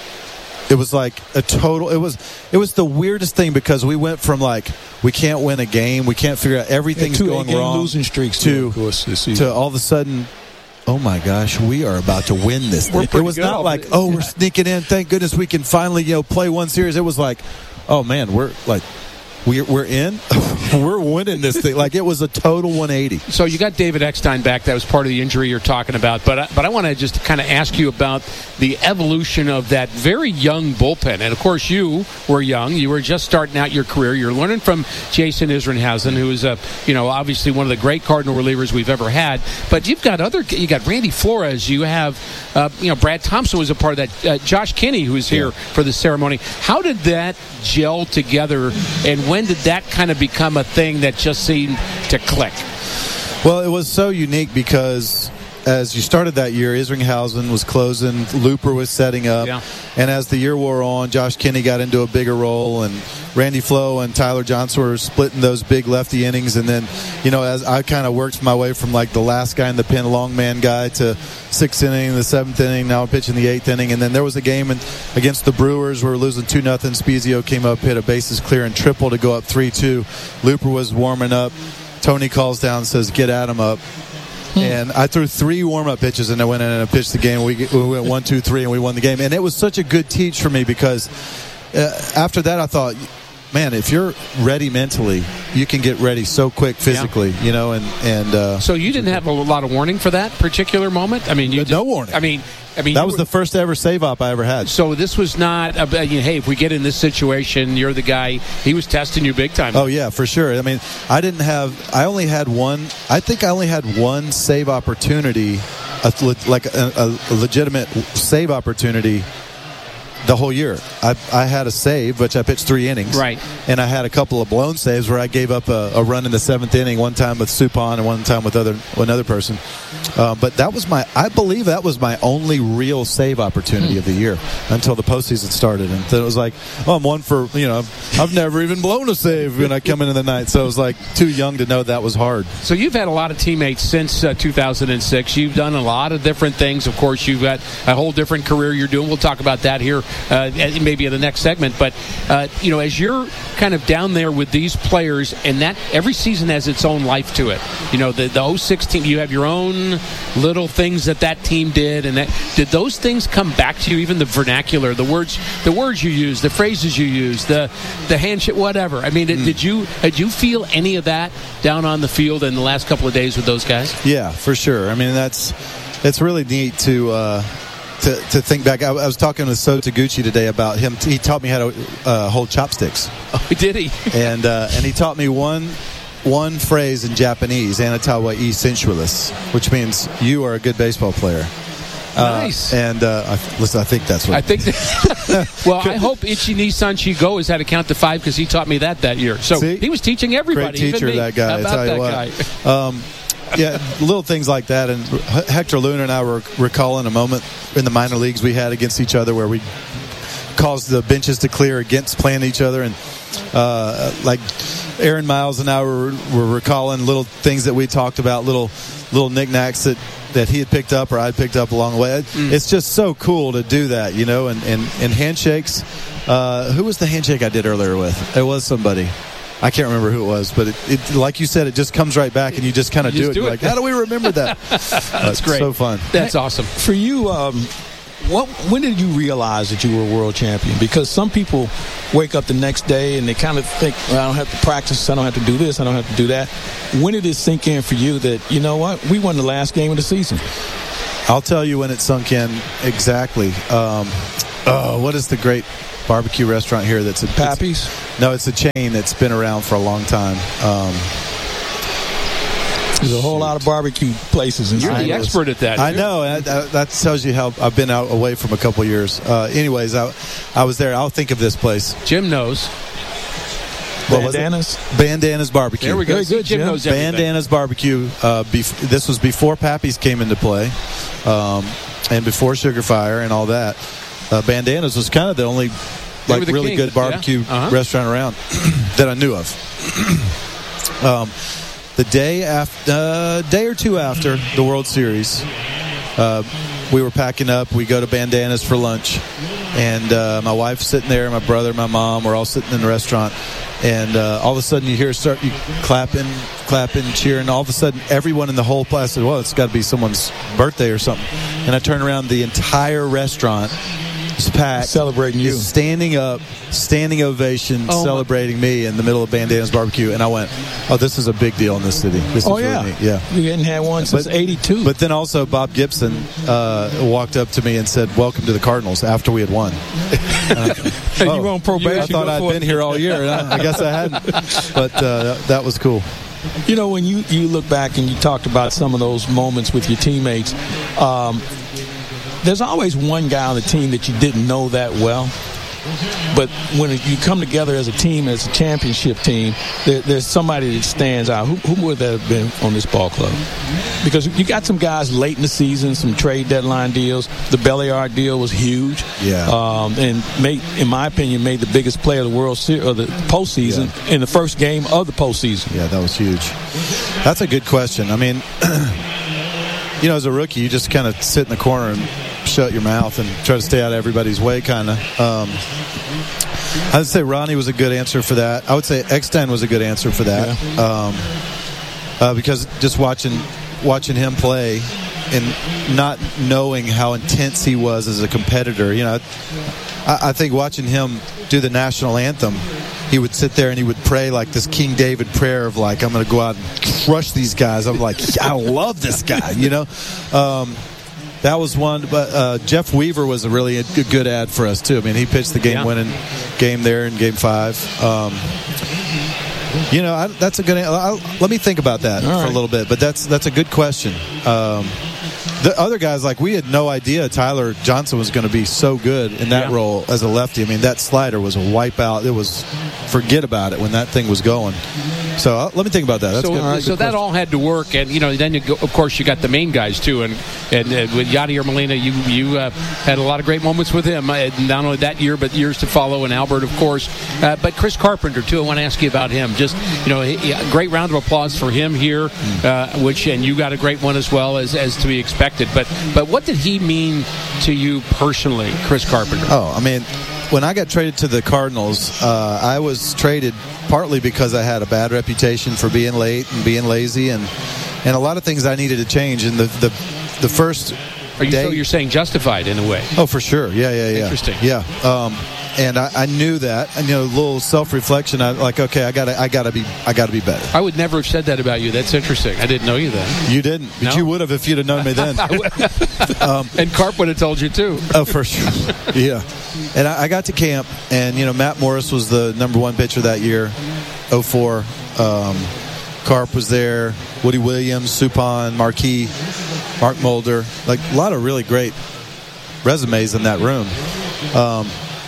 [SPEAKER 20] it was like a total. It was it was the weirdest thing because we went from like we can't win a game, we can't figure out everything's
[SPEAKER 21] yeah, two
[SPEAKER 20] going wrong,
[SPEAKER 21] losing streaks
[SPEAKER 20] to
[SPEAKER 21] too, of course, this season.
[SPEAKER 20] To all of a sudden, oh my gosh, we are about to win this thing. It was not like, oh, we're sneaking in. Thank goodness we can finally, you know, play one series. It was like, oh man, we're like, we're we're in. We're winning this thing. Like, it was a total one eighty.
[SPEAKER 19] So you got David Eckstein back. That was part of the injury you're talking about. But I, but I want to just kind of ask you about the evolution of that very young bullpen. And, of course, you were young. You were just starting out your career. You're learning from Jason Isringhausen, who is, a, you know, obviously one of the great Cardinal relievers we've ever had. But you've got other – you got Randy Flores. You have, uh, you know, Brad Thompson was a part of that. Uh, Josh Kinney, who was here yeah. for the ceremony. How did that gel together, and when did that kind of become a thing that just seemed to click?
[SPEAKER 20] Well, it was so unique because as you started that year, Isringhausen was closing, Looper was setting up, yeah. and as the year wore on, Josh Kinney got into a bigger role, and Randy Flo and Tyler Johnson were splitting those big lefty innings, and then, you know, as I kind of worked my way from like the last guy in the pen, long man guy, to sixth inning, the seventh inning, now I'm pitching the eighth inning, and then there was a game in, against the Brewers, we were losing two nothing. Spezio came up, hit a bases clear and triple to go up three two. Looper was warming up. Tony calls down and says, get Adam up. Hmm. And I threw three warm-up pitches, and I went in and I pitched the game. We, we went one, two, three, and we won the game. And it was such a good teach for me because uh, after that I thought, man, if you're ready mentally, you can get ready so quick physically, yeah. you know. And and uh,
[SPEAKER 19] so you didn't have a lot of warning for that particular moment. I mean, you
[SPEAKER 20] no warning.
[SPEAKER 19] I mean, I mean
[SPEAKER 20] that was were, the first ever save op I ever had.
[SPEAKER 19] So this was not, a, you know, hey, if we get in this situation, you're the guy. He was testing you big time.
[SPEAKER 20] Oh yeah, for sure. I mean, I didn't have. I only had one. I think I only had one save opportunity, a, like a, a legitimate save opportunity. The whole year. I, I had a save, which I pitched three innings.
[SPEAKER 19] Right.
[SPEAKER 20] And I had a couple of blown saves where I gave up a, a run in the seventh inning, one time with Suppan and one time with other another person. Uh, but that was my, I believe that was my only real save opportunity hmm. of the year until the postseason started. And then it was like, oh, I'm one for, you know, I've never even blown a save when I come into the night. So it was like too young to know that was hard.
[SPEAKER 19] So you've had a lot of teammates since uh, two thousand six. You've done a lot of different things. Of course, you've got a whole different career you're doing. We'll talk about that here. Uh, maybe in the next segment, but uh, you know, as you're kind of down there with these players, and that every season has its own life to it. You know, the the oh six team, you have your own little things that that team did, and that did those things come back to you? Even the vernacular, the words, the words you use, the phrases you use, the the handshake, whatever. I mean, mm. did you did you feel any of that down on the field in the last couple of days with those guys?
[SPEAKER 20] Yeah, for sure. I mean, that's it's really neat to. Uh, To, to think back, I, I was talking with So Taguchi today about him. He taught me how to uh, hold chopsticks.
[SPEAKER 19] Oh, did he?
[SPEAKER 20] and uh, and he taught me one one phrase in Japanese, "Anatawa e sensualis," which means you are a good baseball player.
[SPEAKER 19] Nice.
[SPEAKER 20] Uh, and uh, I, listen, I think that's what
[SPEAKER 19] I think. That, well, I hope Ichi ni san chi go has had to count to five because he taught me that that year. So
[SPEAKER 20] See?
[SPEAKER 19] he was teaching everybody.
[SPEAKER 20] Great teacher,
[SPEAKER 19] even me,
[SPEAKER 20] that guy.
[SPEAKER 19] about
[SPEAKER 20] I tell
[SPEAKER 19] that
[SPEAKER 20] you what.
[SPEAKER 19] guy.
[SPEAKER 20] Um, yeah, little things like that. And Hector Luna and I were recalling a moment in the minor leagues we had against each other where we caused the benches to clear against playing each other. And uh, like Aaron Miles and I were, were recalling little things that we talked about, little little knickknacks that, that he had picked up or I'd picked up along the way. Mm. It's just so cool to do that, you know, and, and, and handshakes. Uh, who was the handshake I did earlier with? It was somebody. I can't remember who it was, but it, it, like you said, it just comes right back, and you just kind of do it.
[SPEAKER 19] Do
[SPEAKER 20] You're
[SPEAKER 19] it.
[SPEAKER 20] like, how do we remember that?
[SPEAKER 19] That's great.
[SPEAKER 20] So fun.
[SPEAKER 19] That's awesome.
[SPEAKER 21] For you, um, what? When did you realize that you were a world champion? Because some people wake up the next day and they kind of think, well, I don't have to practice, I don't have to do this, I don't have to do that. When did it sink in for you that, you know what, we won the last game of the season?
[SPEAKER 20] I'll tell you when it sunk in exactly. Um, oh, what is the great barbecue restaurant here that's a
[SPEAKER 21] Pappy's?
[SPEAKER 20] No, it's a chain that's been around for a long time. Um,
[SPEAKER 21] There's a whole lot of barbecue places in
[SPEAKER 19] You're the expert at that.
[SPEAKER 20] I know. And that, that tells you how I've been out away from a couple years. Uh, anyways, I, I was there. I'll think of this place.
[SPEAKER 19] Jim knows.
[SPEAKER 20] What was
[SPEAKER 21] Bandanas?
[SPEAKER 20] it? Bandanas Barbecue.
[SPEAKER 19] There we go.
[SPEAKER 21] Very good,
[SPEAKER 19] Jim
[SPEAKER 21] Jim.
[SPEAKER 19] knows everything.
[SPEAKER 20] Bandanas Barbecue. Uh, bef- this was before Pappy's came into play, um, and before Sugar Fire and all that. Uh, Bandanas was kind of the only
[SPEAKER 19] They
[SPEAKER 20] like
[SPEAKER 19] were the
[SPEAKER 20] really
[SPEAKER 19] king.
[SPEAKER 20] good barbecue
[SPEAKER 19] Yeah. Uh-huh.
[SPEAKER 20] restaurant around that I knew of. um, the day after, uh, day or two after the World Series, uh, we were packing up. We go to Bandanas for lunch, and uh, my wife's sitting there, my brother, my mom, we're all sitting in the restaurant, and uh, all of a sudden you hear start you clapping, clapping, cheering. All of a sudden, everyone in the whole place said, "Well, it's got to be someone's birthday or something." And I turn around, the entire restaurant is packed,
[SPEAKER 21] celebrating you,
[SPEAKER 20] standing up, standing ovation,
[SPEAKER 21] Oh,
[SPEAKER 20] celebrating me in the middle of Bandanas Barbecue. And I went, "Oh, this is a big deal in this city." This
[SPEAKER 21] Oh,
[SPEAKER 20] is
[SPEAKER 21] yeah.
[SPEAKER 20] really neat. Yeah.
[SPEAKER 21] You hadn't had one since
[SPEAKER 20] But-
[SPEAKER 21] eighty-two.
[SPEAKER 20] But then also Bob Gibson uh, walked up to me and said, "Welcome to the Cardinals," after we had won. Uh,
[SPEAKER 21] You
[SPEAKER 20] oh,
[SPEAKER 21] were on probation
[SPEAKER 20] I thought I'd
[SPEAKER 21] before.
[SPEAKER 20] been here all year. And I, I guess I hadn't. But uh, that was cool.
[SPEAKER 21] You know, when you, you look back and you talked about some of those moments with your teammates, um, there's always one guy on the team that you didn't know that well. But when you come together as a team, as a championship team, there, there's somebody that stands out. Who, who would that have been on this ball club? Because you got some guys late in the season, some trade deadline deals. The Belliard deal was huge.
[SPEAKER 20] Yeah.
[SPEAKER 21] Um, and made, in my opinion, made the biggest play of the World Series or the postseason yeah. in the first game of the postseason.
[SPEAKER 20] Yeah, that was huge. That's a good question. I mean, you know, as a rookie, you just kind of sit in the corner and shut your mouth and try to stay out of everybody's way, kind of. Um, I would say Ronnie was a good answer for that. I would say Eckstein was a good answer for that. Yeah. Um, uh, because just watching watching him play and not knowing how intense he was as a competitor, you know, I, I think watching him do the national anthem, he would sit there and he would pray like this King David prayer of like, I'm going to go out and crush these guys. I'm like, I love this guy, you know. Um, that was one, but uh, Jeff Weaver was a really a good ad for us too. I mean, he pitched the game-winning yeah. game there in Game Five. Um, you know, I, that's a good. I'll, let me think about that All for right. a little bit. But that's that's a good question. Um, the other guys, like we had no idea Tyler Johnson was going to be so good in that yeah. role as a lefty. I mean, that slider was a wipeout. It was forget about it when that thing was going. So uh, let me think about that. That's
[SPEAKER 19] so
[SPEAKER 20] good. Right,
[SPEAKER 19] so
[SPEAKER 20] good
[SPEAKER 19] that
[SPEAKER 20] question.
[SPEAKER 19] all had to work, and you know, then you go, of course you got the main guys too, and and uh, with Yadier Molina, you you uh, had a lot of great moments with him, uh, not only that year but years to follow, and Albert, of course, uh, but Chris Carpenter too. I want to ask you about him. Just you know, he, a great round of applause for him here, uh, which and you got a great one as well as as to be expected. But but what did he mean to you personally, Chris Carpenter?
[SPEAKER 20] Oh, I mean, when I got traded to the Cardinals, uh, I was traded partly because I had a bad reputation for being late and being lazy, and and a lot of things I needed to change. And the the, the first
[SPEAKER 19] Are you
[SPEAKER 20] day,
[SPEAKER 19] so you're saying justified in a way?
[SPEAKER 20] Oh, for sure. Yeah, yeah, yeah.
[SPEAKER 19] Interesting.
[SPEAKER 20] Yeah. Um, and I, I knew that. And you know, a little self-reflection. I like, okay, I gotta, I gotta be, I gotta be better.
[SPEAKER 19] I would never have said that about you. That's interesting. I didn't know you then.
[SPEAKER 20] You didn't, but
[SPEAKER 19] no?
[SPEAKER 20] you would have if you'd have known me then.
[SPEAKER 19] um, and Carp would have told you too.
[SPEAKER 20] Oh, for sure. Yeah. And I, I got to camp, and you know, Matt Morris was the number one pitcher that year, oh four. Um, Carp was there. Woody Williams, Suppan, Marquis, Mark Mulder. Like a lot of really great resumes in that room. Um,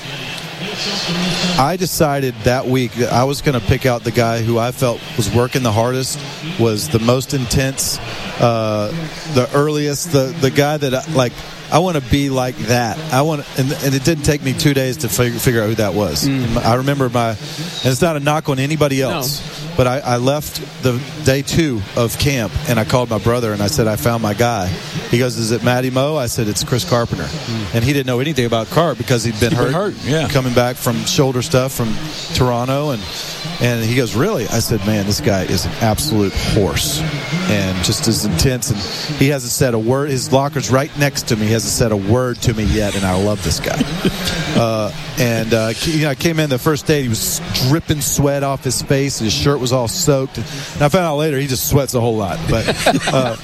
[SPEAKER 20] I decided that week that I was going to pick out the guy who I felt was working the hardest, was the most intense, uh, the earliest, the the guy that I, like I want to be like that. I want, and, and it didn't take me two days to figure, figure out who that was. Mm. I remember my, and it's not a knock on anybody else. No. But I, I left the day two of camp, and I called my brother, and I said, I found my guy. He goes, is it Matty Moe? I said, it's Chris Carpenter. Mm. And he didn't know anything about Carp because he'd been
[SPEAKER 21] He'd
[SPEAKER 20] hurt,
[SPEAKER 21] been hurt yeah.
[SPEAKER 20] coming back from shoulder stuff from Toronto. And And he goes, really? I said, man, this guy is an absolute horse and just as intense. And he hasn't said a word. His locker's right next to me. He hasn't said a word to me yet, and I love this guy. uh, and uh, you know, I came in the first day. He was dripping sweat off his face. His shirt was all soaked. And I found out later he just sweats a whole lot. But, uh,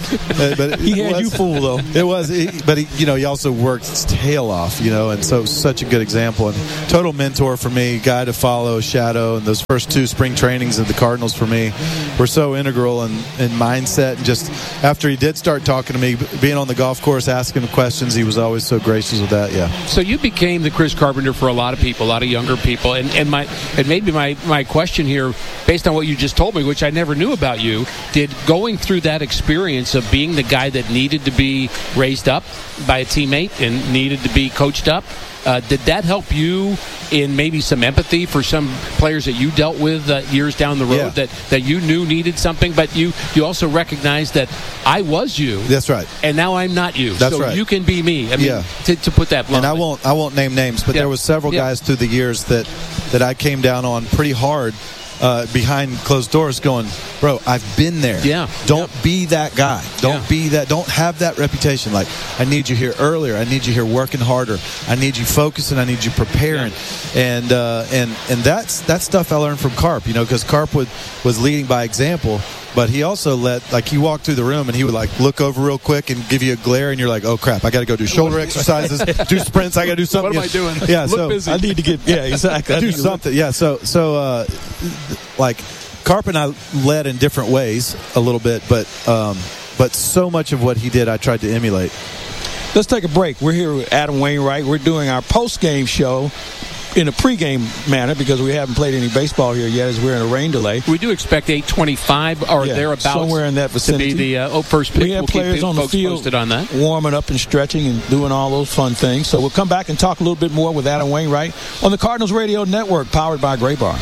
[SPEAKER 20] but
[SPEAKER 21] he had
[SPEAKER 20] was,
[SPEAKER 21] you fooled, though.
[SPEAKER 20] It was. He, but, he, you know, he also worked his tail off, you know, and so such a good example. And total mentor for me, guy to follow, shadow. And those first two spring trainings of the Cardinals for me were so integral in, in mindset. And just after he did start talking to me, being on the golf course, asking him questions, he was always so gracious with that. Yeah.
[SPEAKER 19] So you became the Chris Carpenter for a lot of people, a lot of younger people. And, and my and maybe my, my question here, based on what you just told me, which I never knew about you, did going through that experience of being the guy that needed to be raised up by a teammate and needed to be coached up, Uh, did that help you in maybe some empathy for some players that you dealt with uh, years down the road
[SPEAKER 20] Yeah.
[SPEAKER 19] that, that you knew needed something, but you, you also recognized that I was you.
[SPEAKER 20] That's right.
[SPEAKER 19] And now I'm not you.
[SPEAKER 20] That's
[SPEAKER 19] so
[SPEAKER 20] right.
[SPEAKER 19] you can be me. I mean,
[SPEAKER 20] Yeah.
[SPEAKER 19] to, to put that bluntly.
[SPEAKER 20] And I won't I won't name names, but
[SPEAKER 19] Yeah.
[SPEAKER 20] there was several
[SPEAKER 19] Yeah.
[SPEAKER 20] guys through the years that that I came down on pretty hard uh, behind closed doors going, bro, I've been there.
[SPEAKER 19] Yeah.
[SPEAKER 20] Don't be that guy. Don't
[SPEAKER 19] Yeah.
[SPEAKER 20] be that. Don't have that reputation. Like, I need you here earlier. I need you here working harder. I need you focusing. I need you preparing. And uh, and and that's that stuff I learned from Carp, you know, because Carp would, was leading by example. But he also let, like, he walked through the room and he would, like, look over real quick and give you a glare, and you're like, oh, crap, I got to go do shoulder exercises, do sprints, I got to do something.
[SPEAKER 19] What am I doing?
[SPEAKER 20] Yeah,
[SPEAKER 19] Look
[SPEAKER 20] so
[SPEAKER 19] busy.
[SPEAKER 20] I need to get, yeah, exactly. I do something. Yeah, so, so uh, like, Carp and I led in different ways a little bit, but, um, but so much of what he did I tried to emulate.
[SPEAKER 21] Let's take a break. We're here with Adam Wainwright. We're doing our post-game show in a pregame manner because we haven't played any baseball here yet as we're in a rain delay.
[SPEAKER 19] We do expect eight twenty-five or
[SPEAKER 21] Yeah,
[SPEAKER 19] thereabouts
[SPEAKER 21] somewhere in that vicinity.
[SPEAKER 19] to be the uh, first pitch.
[SPEAKER 21] We have
[SPEAKER 19] we'll keep
[SPEAKER 21] players on the
[SPEAKER 19] folks
[SPEAKER 21] field
[SPEAKER 19] posted on that.
[SPEAKER 21] warming up and stretching and doing all those fun things. So we'll come back and talk a little bit more with Adam Wainwright on the Cardinals Radio Network, powered by Gray Bar.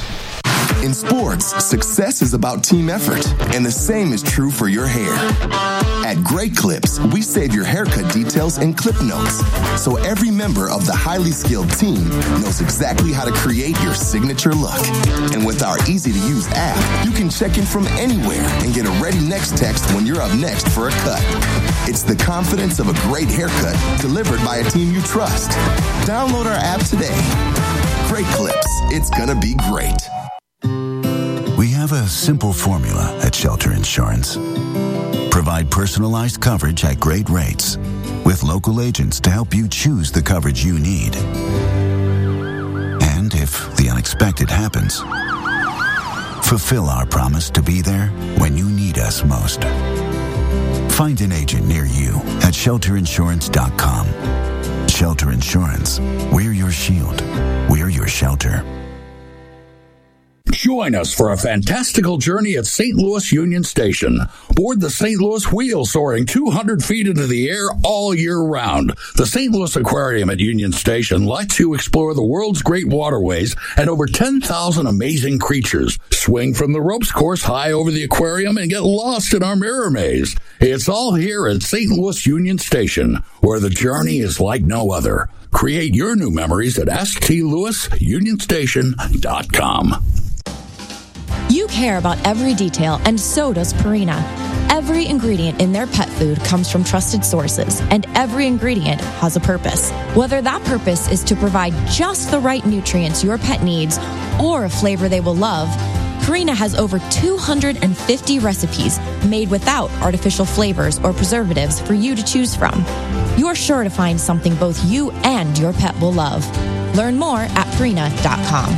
[SPEAKER 2] In sports, success is about team effort, and the same is true for your hair. At Great Clips, we save your haircut details in clip notes, so every member of the highly skilled team knows exactly how to create your signature look. And with our easy-to-use app, you can check in from anywhere and get a ready next text when you're up next for a cut. It's the confidence of a great haircut delivered by a team you trust. Download our app today. Great Clips. It's gonna be great.
[SPEAKER 22] We have a simple formula at Shelter Insurance. Provide personalized coverage at great rates with local agents to help you choose the coverage you need. And if the unexpected happens, fulfill our promise to be there when you need us most. Find an agent near you at shelter insurance dot com. Shelter Insurance. We're your shield. We're your shelter.
[SPEAKER 23] Join us for a fantastical journey at Saint Louis Union Station. Board the Saint Louis Wheel, soaring two hundred feet into the air all year round. The Saint Louis Aquarium at Union Station lets you explore the world's great waterways and over ten thousand amazing creatures. Swing from the ropes course high over the aquarium and get lost in our mirror maze. It's all here at Saint Louis Union Station, where the journey is like no other. Create your new memories at s t louis union station dot com.
[SPEAKER 24] You care about every detail, and so does Purina. Every ingredient in their pet food comes from trusted sources, and every ingredient has a purpose. Whether that purpose is to provide just the right nutrients your pet needs or a flavor they will love, Purina has over two hundred fifty recipes made without artificial flavors or preservatives for you to choose from. You're sure to find something both you and your pet will love. Learn more at purina dot com.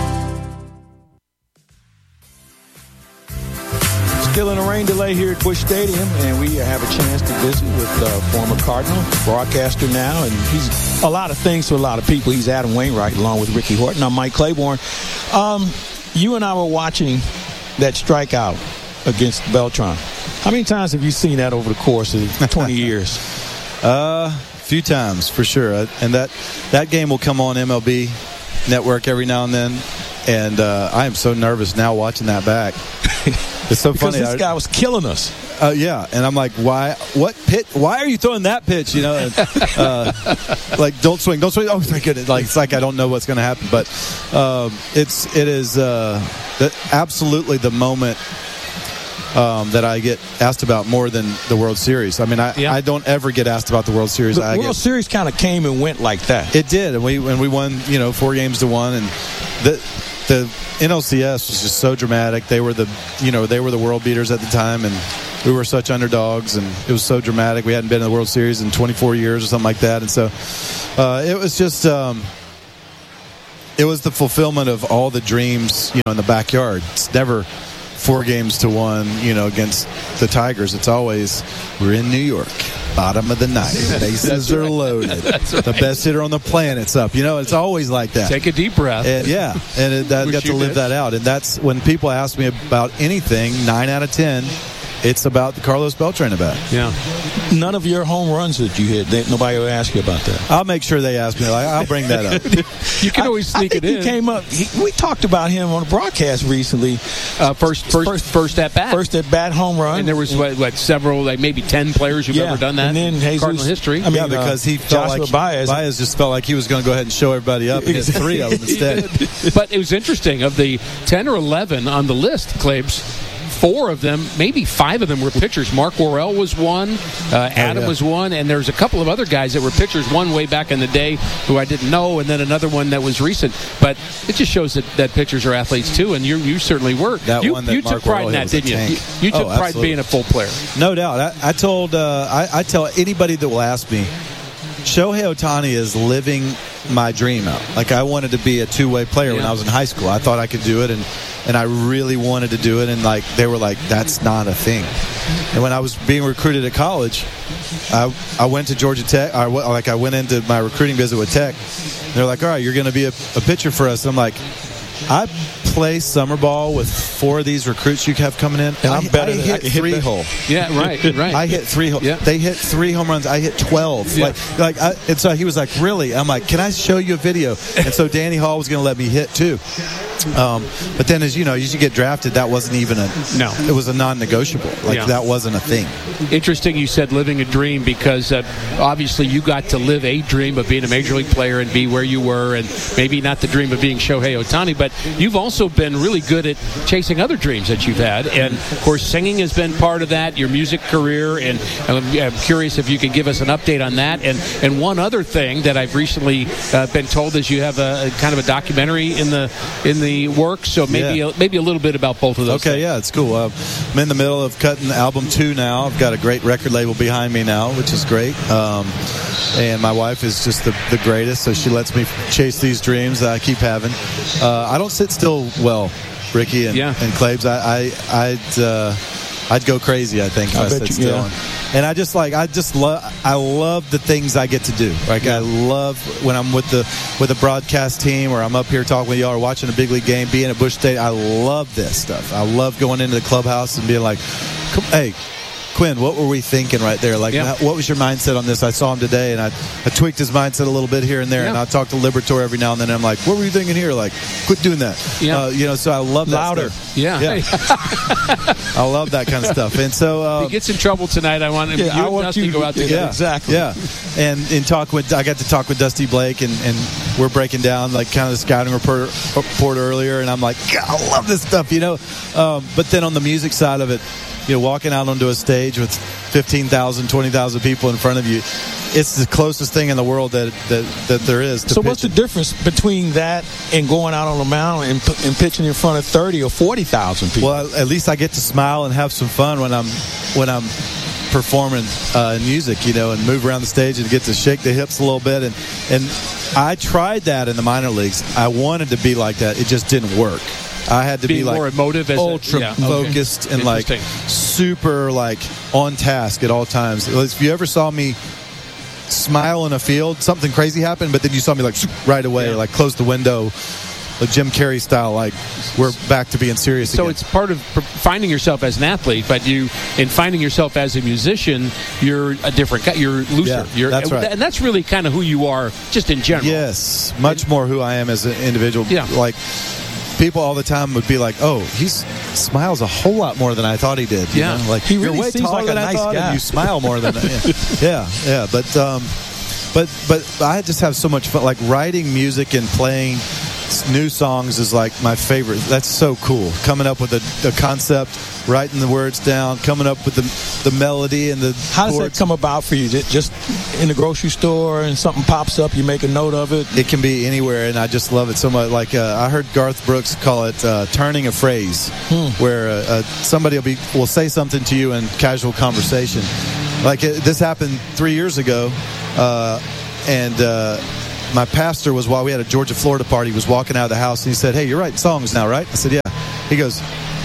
[SPEAKER 21] Still in a rain delay here at Busch Stadium, and we have a chance to visit with uh, former Cardinal, broadcaster now, and he's a lot of things to a lot of people. He's Adam Wainwright, along with Ricky Horton. I'm Mike Claiborne. Um, you and I were watching that strikeout against Beltran. How many times have you seen that over the course of twenty years?
[SPEAKER 20] Uh, a few times, for sure. And that, that game will come on M L B Network every now and then, and uh, I am so nervous now watching that back. It's so
[SPEAKER 21] because
[SPEAKER 20] funny.
[SPEAKER 21] this
[SPEAKER 20] I,
[SPEAKER 21] guy was killing us.
[SPEAKER 20] Uh, yeah, and I'm like, why? What pitch? Why are you throwing that pitch? You know, and, uh, like don't swing, don't swing. Oh my goodness! Like it's like I don't know what's going to happen, but um, it's it is uh, the, absolutely the moment um, that I get asked about more than the World Series. I mean, I,
[SPEAKER 21] Yeah.
[SPEAKER 20] I don't ever get asked about the World Series.
[SPEAKER 21] The
[SPEAKER 20] I
[SPEAKER 21] World
[SPEAKER 20] get,
[SPEAKER 21] Series kind of came and went like that.
[SPEAKER 20] It did, and we and we won, you know, four games to one, and the the N L C S was just so dramatic. They were the, you know, they were the world beaters at the time, and we were such underdogs, and it was so dramatic. We hadn't been in the World Series in twenty-four years or something like that, and so uh, it was just, um, it was the fulfillment of all the dreams, you know, in the backyard. It's never four games to one, you know, against the Tigers. It's always, we're in New York, bottom of the ninth, bases are
[SPEAKER 19] right.
[SPEAKER 20] loaded,
[SPEAKER 19] That's right.
[SPEAKER 20] the best hitter on the planet's up. You know, it's always like that.
[SPEAKER 19] Take a deep breath.
[SPEAKER 20] And, yeah, and it, I
[SPEAKER 19] Wish
[SPEAKER 20] got to
[SPEAKER 19] you
[SPEAKER 20] live
[SPEAKER 19] did.
[SPEAKER 20] that out. And that's when people ask me about anything, nine out of ten, it's about the Carlos Beltran at bat.
[SPEAKER 19] Yeah.
[SPEAKER 21] None of your home runs that you hit, they, nobody will ask you about that.
[SPEAKER 20] I'll make sure they ask me. Like, I'll bring that up.
[SPEAKER 19] You can always sneak
[SPEAKER 21] I
[SPEAKER 19] it
[SPEAKER 21] think
[SPEAKER 19] in.
[SPEAKER 21] He came up. He, we talked about him on a broadcast recently.
[SPEAKER 19] Uh, first, first, first, first at bat.
[SPEAKER 21] First at bat home run.
[SPEAKER 19] And there was what, what several, like maybe ten players who've
[SPEAKER 21] Yeah,
[SPEAKER 19] ever done that.
[SPEAKER 21] and then
[SPEAKER 19] in
[SPEAKER 21] Jesus-
[SPEAKER 19] Cardinal history.
[SPEAKER 21] I mean,
[SPEAKER 20] yeah, because he felt
[SPEAKER 21] Joshua
[SPEAKER 20] like
[SPEAKER 21] Baez.
[SPEAKER 20] Baez just felt like he was going to go ahead and show everybody up and hit three of them instead.
[SPEAKER 19] But it was interesting. Of the ten or eleven on the list, Claibs, four of them, maybe five of them were pitchers. Mark Worrell was one, uh, Adam
[SPEAKER 20] yeah.
[SPEAKER 19] was one, and there's a couple of other guys that were pitchers, one way back in the day who I didn't know, and then another one that was recent. But it just shows that, that pitchers are athletes too, and you you certainly were.
[SPEAKER 20] That
[SPEAKER 19] you
[SPEAKER 20] one that
[SPEAKER 19] you
[SPEAKER 20] Mark
[SPEAKER 19] took pride
[SPEAKER 20] Worrell
[SPEAKER 19] in
[SPEAKER 20] hit
[SPEAKER 19] that,
[SPEAKER 20] was a
[SPEAKER 19] didn't you?
[SPEAKER 20] tank.
[SPEAKER 19] You, you took
[SPEAKER 20] Oh,
[SPEAKER 19] pride in
[SPEAKER 20] absolutely.
[SPEAKER 19] being a full player.
[SPEAKER 20] No doubt. I, I told, uh, I, I tell anybody that will ask me, Shohei Ohtani is living my dream out. Like, I wanted to be a two-way player when
[SPEAKER 19] Yeah.
[SPEAKER 20] I was in high school. I thought I could do it, and, and I really wanted to do it, and, like, they were like, that's not a thing. And when I was being recruited at college, I, I went to Georgia Tech. I, w- like, I went into my recruiting visit with Tech. They're like, all right, you're going to be a, a pitcher for us. And I'm like, I play summer ball with four of these recruits you have coming in,
[SPEAKER 21] And I'm
[SPEAKER 20] I,
[SPEAKER 21] better
[SPEAKER 20] I
[SPEAKER 21] than- I
[SPEAKER 20] hit
[SPEAKER 21] can hit
[SPEAKER 20] three
[SPEAKER 21] better.
[SPEAKER 20] hole.
[SPEAKER 19] Yeah, right, right.
[SPEAKER 20] I hit three. Ho-
[SPEAKER 19] Yeah.
[SPEAKER 20] They hit three home runs. I hit twelve.
[SPEAKER 19] Yeah.
[SPEAKER 20] Like, like, I, and so he was like, "Really?" I'm like, "Can I show you a video?" And so Danny Hall was going to let me hit too. Um, but then, as you know, as you get drafted, that wasn't even a
[SPEAKER 19] No.
[SPEAKER 20] It was a non-negotiable. Like
[SPEAKER 19] Yeah.
[SPEAKER 20] that wasn't a thing.
[SPEAKER 19] Interesting you said living a dream because uh, obviously you got to live a dream of being a major league player and be where you were, and maybe not the dream of being Shohei Ohtani, but you've also been really good at chasing other dreams that you've had. And of course, singing has been part of that, your music career, and I'm, I'm curious if you could give us an update on that. And and one other thing that I've recently uh, been told is you have a, a kind of a documentary in the in the works, so maybe
[SPEAKER 20] Yeah.
[SPEAKER 19] a, maybe a little bit about both of those.
[SPEAKER 20] Okay,
[SPEAKER 19] things.
[SPEAKER 20] yeah, it's cool. Uh, I'm in the middle of cutting album two now. I've got a great record label behind me now, which is great. Um, and my wife is just the, the greatest, so she lets me chase these dreams that I keep having. Uh, I don't sit still well, Ricky and,
[SPEAKER 19] Yeah.
[SPEAKER 20] and Claibs. I, I, I'd, uh, I'd go crazy, I think, if
[SPEAKER 21] I
[SPEAKER 20] I,
[SPEAKER 21] bet
[SPEAKER 20] sit
[SPEAKER 21] you-
[SPEAKER 20] still.
[SPEAKER 21] yeah.
[SPEAKER 20] And, and I just like, I just love, I love the things I get to do. Like, I love when I'm with the with the broadcast team, or I'm up here talking with y'all, or watching a big league game, being at Busch Stadium. I love this stuff. I love going into the clubhouse and being like, Come, hey, Quinn, what were we thinking right there? Like,
[SPEAKER 19] Yeah.
[SPEAKER 20] how- what was your mindset on this? I saw him today, and I, I tweaked his mindset a little bit here and there, and
[SPEAKER 19] Yeah.
[SPEAKER 20] I talk to Libertor every now and then, and I'm like, what were you thinking here? Like, quit doing that.
[SPEAKER 19] Yeah.
[SPEAKER 20] Uh, you know, so I love that
[SPEAKER 21] Louder.
[SPEAKER 20] stuff.
[SPEAKER 19] Yeah.
[SPEAKER 20] Yeah. I love that kind of stuff. And so... Uh,
[SPEAKER 19] If he gets in trouble tonight, I want him,
[SPEAKER 21] Yeah,
[SPEAKER 19] you
[SPEAKER 21] I
[SPEAKER 19] and
[SPEAKER 21] want
[SPEAKER 19] Dusty
[SPEAKER 21] you
[SPEAKER 19] to go out
[SPEAKER 21] to-
[SPEAKER 19] together.
[SPEAKER 20] yeah,
[SPEAKER 21] exactly.
[SPEAKER 20] Yeah, and in talk with, I got to talk with Dusty Blake, and, and we're breaking down like kind of the scouting report, report earlier, and I'm like, God, I love this stuff, you know. Um, but then on the music side of it, you know, walking out onto a stage with fifteen thousand, twenty thousand people in front of you, it's the closest thing in the world that that, that there is to
[SPEAKER 21] So what's the
[SPEAKER 20] pitching.
[SPEAKER 21] difference between that and going out on the mound and, p- and pitching in front of thirty or forty thousand people?
[SPEAKER 20] Well, at least I get to smile and have some fun when I'm when I'm performing uh, music, you know, and move around the stage and get to shake the hips a little bit. And and I tried that in the minor leagues. I wanted to be like that. It just didn't work. I had to
[SPEAKER 19] Being
[SPEAKER 20] be like
[SPEAKER 19] more emotive as a-
[SPEAKER 20] ultra
[SPEAKER 19] yeah, okay.
[SPEAKER 20] focused and like
[SPEAKER 19] Interesting.
[SPEAKER 20] super like on task at all times. If you ever saw me smile in a field, something crazy happened, but then you saw me like right away,
[SPEAKER 19] Yeah.
[SPEAKER 20] like close the window, like Jim Carrey style, like we're back to being serious
[SPEAKER 19] So
[SPEAKER 20] again.
[SPEAKER 19] it's part of pr- finding yourself as an athlete, but you, in finding yourself as a musician, you're a different guy. You're looser.
[SPEAKER 20] Yeah,
[SPEAKER 19] you're,
[SPEAKER 20] that's right.
[SPEAKER 19] And that's really kind of who you are, just in general.
[SPEAKER 20] Yes, much more who I am as an individual.
[SPEAKER 19] Yeah.
[SPEAKER 20] Like, people all the time would be like, "Oh, he smiles a whole lot more than I thought he did." You
[SPEAKER 21] Yeah.
[SPEAKER 20] know? Like
[SPEAKER 21] He
[SPEAKER 20] you're
[SPEAKER 21] really
[SPEAKER 20] way
[SPEAKER 21] seems
[SPEAKER 20] taller
[SPEAKER 21] like a
[SPEAKER 20] than I
[SPEAKER 21] nice
[SPEAKER 20] thought,
[SPEAKER 21] guy.
[SPEAKER 20] and you smile more than yeah, yeah, yeah. But um, but but I just have so much fun. Like writing music and playing new songs is like my favorite. That's so cool. Coming up with a, a concept, writing the words down, coming up with the the melody and the
[SPEAKER 21] How does
[SPEAKER 20] chords.
[SPEAKER 21] that come about for you? Ju- Just in the grocery store and something pops up, you make a note of it?
[SPEAKER 20] It can be anywhere, and I just love it so much. Like uh, I heard Garth Brooks call it uh, turning a phrase,
[SPEAKER 21] Hmm.
[SPEAKER 20] where uh, uh, somebody will be will say something to you in casual conversation. Like it, this happened three years ago, uh, and uh, my pastor was while we had a Georgia Florida party. He was walking out of the house, and he said, "Hey, you're writing songs now, right?" I said, "Yeah." He goes,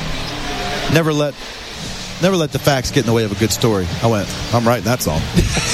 [SPEAKER 20] "Never let." Never let the facts get in the way of a good story. I went, I'm writing that song.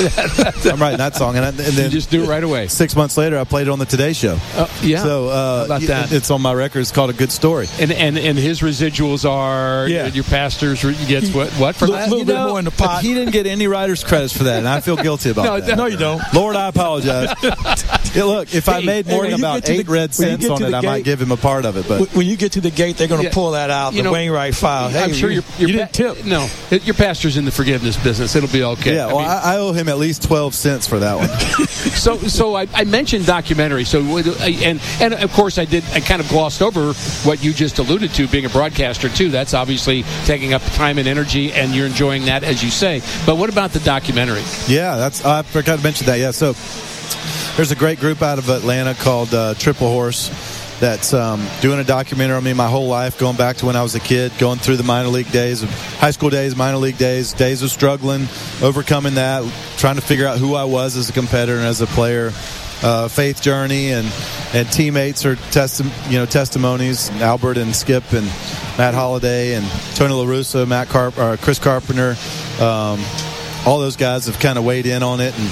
[SPEAKER 20] I'm writing that song. And, I, and then
[SPEAKER 19] You just do it right away.
[SPEAKER 20] Six months later, I played it on the Today Show.
[SPEAKER 19] Uh, yeah.
[SPEAKER 20] So uh,
[SPEAKER 19] How about that?
[SPEAKER 20] It's on my record. It's called A Good Story.
[SPEAKER 19] And and and his residuals are
[SPEAKER 20] Yeah.
[SPEAKER 19] your pastor's re- gets what what for that?
[SPEAKER 20] You know, He didn't get any writer's credits for that, and I feel guilty about
[SPEAKER 19] No,
[SPEAKER 20] that.
[SPEAKER 19] no, you don't.
[SPEAKER 20] Lord, I apologize. Yeah, look, if I
[SPEAKER 21] Hey,
[SPEAKER 20] made
[SPEAKER 21] hey,
[SPEAKER 20] more
[SPEAKER 21] when
[SPEAKER 20] than
[SPEAKER 21] you
[SPEAKER 20] about
[SPEAKER 21] get to
[SPEAKER 20] eight
[SPEAKER 21] the-
[SPEAKER 20] red
[SPEAKER 21] when you
[SPEAKER 20] cents
[SPEAKER 21] get
[SPEAKER 20] on
[SPEAKER 21] to
[SPEAKER 20] it,
[SPEAKER 21] the
[SPEAKER 20] I might
[SPEAKER 21] gate-
[SPEAKER 20] give him a part of it. But
[SPEAKER 21] When you get to the gate, they're going to
[SPEAKER 19] Yeah.
[SPEAKER 21] pull that out,
[SPEAKER 19] You
[SPEAKER 21] the
[SPEAKER 19] know,
[SPEAKER 21] Wainwright file. Hey,
[SPEAKER 19] I'm sure
[SPEAKER 21] you,
[SPEAKER 19] your your
[SPEAKER 21] you
[SPEAKER 19] pa-
[SPEAKER 21] didn't tip.
[SPEAKER 19] No, your pastor's in the forgiveness business. It'll be okay.
[SPEAKER 20] yeah,
[SPEAKER 19] I
[SPEAKER 20] well,
[SPEAKER 19] mean-
[SPEAKER 20] I, I owe him at least twelve cents for that one.
[SPEAKER 19] so so I, I mentioned documentary. So and and of course I did. I kind of glossed over what you just alluded to, being a broadcaster too. That's obviously taking up time and energy, and you're enjoying that, as you say. But what about the documentary?
[SPEAKER 20] Yeah, that's I forgot to mention that. Yeah, so there's a great group out of Atlanta called uh, Triple Horse that's um, doing a documentary on me my whole life, going back to when I was a kid, going through the minor league days, of high school days, minor league days, days of struggling, overcoming that, trying to figure out who I was as a competitor and as a player. Uh, faith journey and and teammates are testi- you know testimonies. Albert and Skip and Matt Holliday and Tony La Russa, Matt Carp, or Chris Carpenter, um, all those guys have kind of weighed in on it. And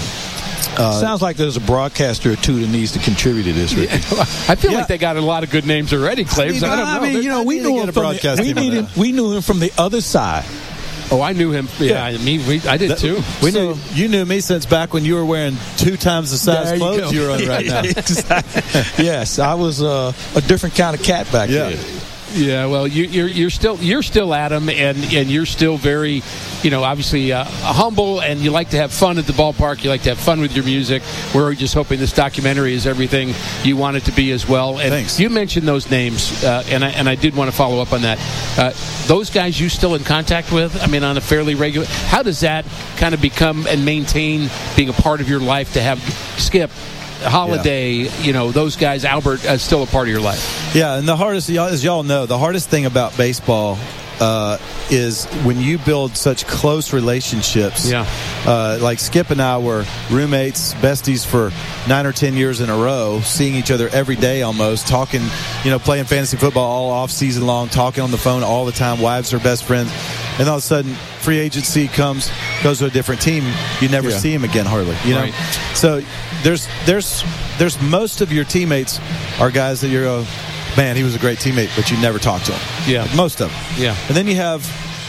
[SPEAKER 20] uh,
[SPEAKER 21] Sounds like there's a broadcaster or two that needs to contribute to this, Ricky.
[SPEAKER 19] I feel like they got a lot of good names already, Claves. I, don't know.
[SPEAKER 21] I mean, you know, we
[SPEAKER 20] need to
[SPEAKER 21] knew
[SPEAKER 20] get
[SPEAKER 21] him
[SPEAKER 20] a
[SPEAKER 21] from the,
[SPEAKER 20] broadcast
[SPEAKER 21] we,
[SPEAKER 20] team on
[SPEAKER 21] knew him,
[SPEAKER 20] that.
[SPEAKER 21] we knew him from the other side.
[SPEAKER 19] Oh, I knew him. Yeah, I mean, we, I did
[SPEAKER 20] that-
[SPEAKER 19] too.
[SPEAKER 20] We knew you knew me since back when you were wearing two times the size
[SPEAKER 21] There you
[SPEAKER 20] clothes
[SPEAKER 21] go.
[SPEAKER 20] you are on right now.
[SPEAKER 21] Exactly. Yes, I was uh, a different kind of cat back
[SPEAKER 20] Yeah.
[SPEAKER 21] then.
[SPEAKER 19] Yeah, well, you, you're you're still you're still Adam, and and you're still very, you know, obviously uh, humble, and you like to have fun at the ballpark. You like to have fun with your music. We're just hoping this documentary is everything you want it to be as well. And
[SPEAKER 20] Thanks.
[SPEAKER 19] You mentioned those names, uh, and I and I did want to follow up on that. Uh, those guys you still in contact with? I mean, on a fairly regular. How does that kind of become and maintain being a part of your life to have Skip, Holiday, you know, those guys, Albert, uh, still a part of your life?
[SPEAKER 20] Yeah, and the hardest, as y'all know, the hardest thing about baseball uh, is when you build such close relationships.
[SPEAKER 19] Yeah.
[SPEAKER 20] Uh, like Skip and I were roommates, besties for nine or ten years in a row, seeing each other every day almost, talking, you know, playing fantasy football all off season long, talking on the phone all the time. Wives are best friends. And all of a sudden, free agency comes, goes to a different team. You never
[SPEAKER 21] Yeah.
[SPEAKER 20] see him again, hardly. You know,
[SPEAKER 19] Right.
[SPEAKER 20] so there's there's there's most of your teammates are guys that you're, uh, man, he was a great teammate, but you never talk to him.
[SPEAKER 19] Yeah.
[SPEAKER 20] Like most of them.
[SPEAKER 19] Yeah.
[SPEAKER 20] And then you have,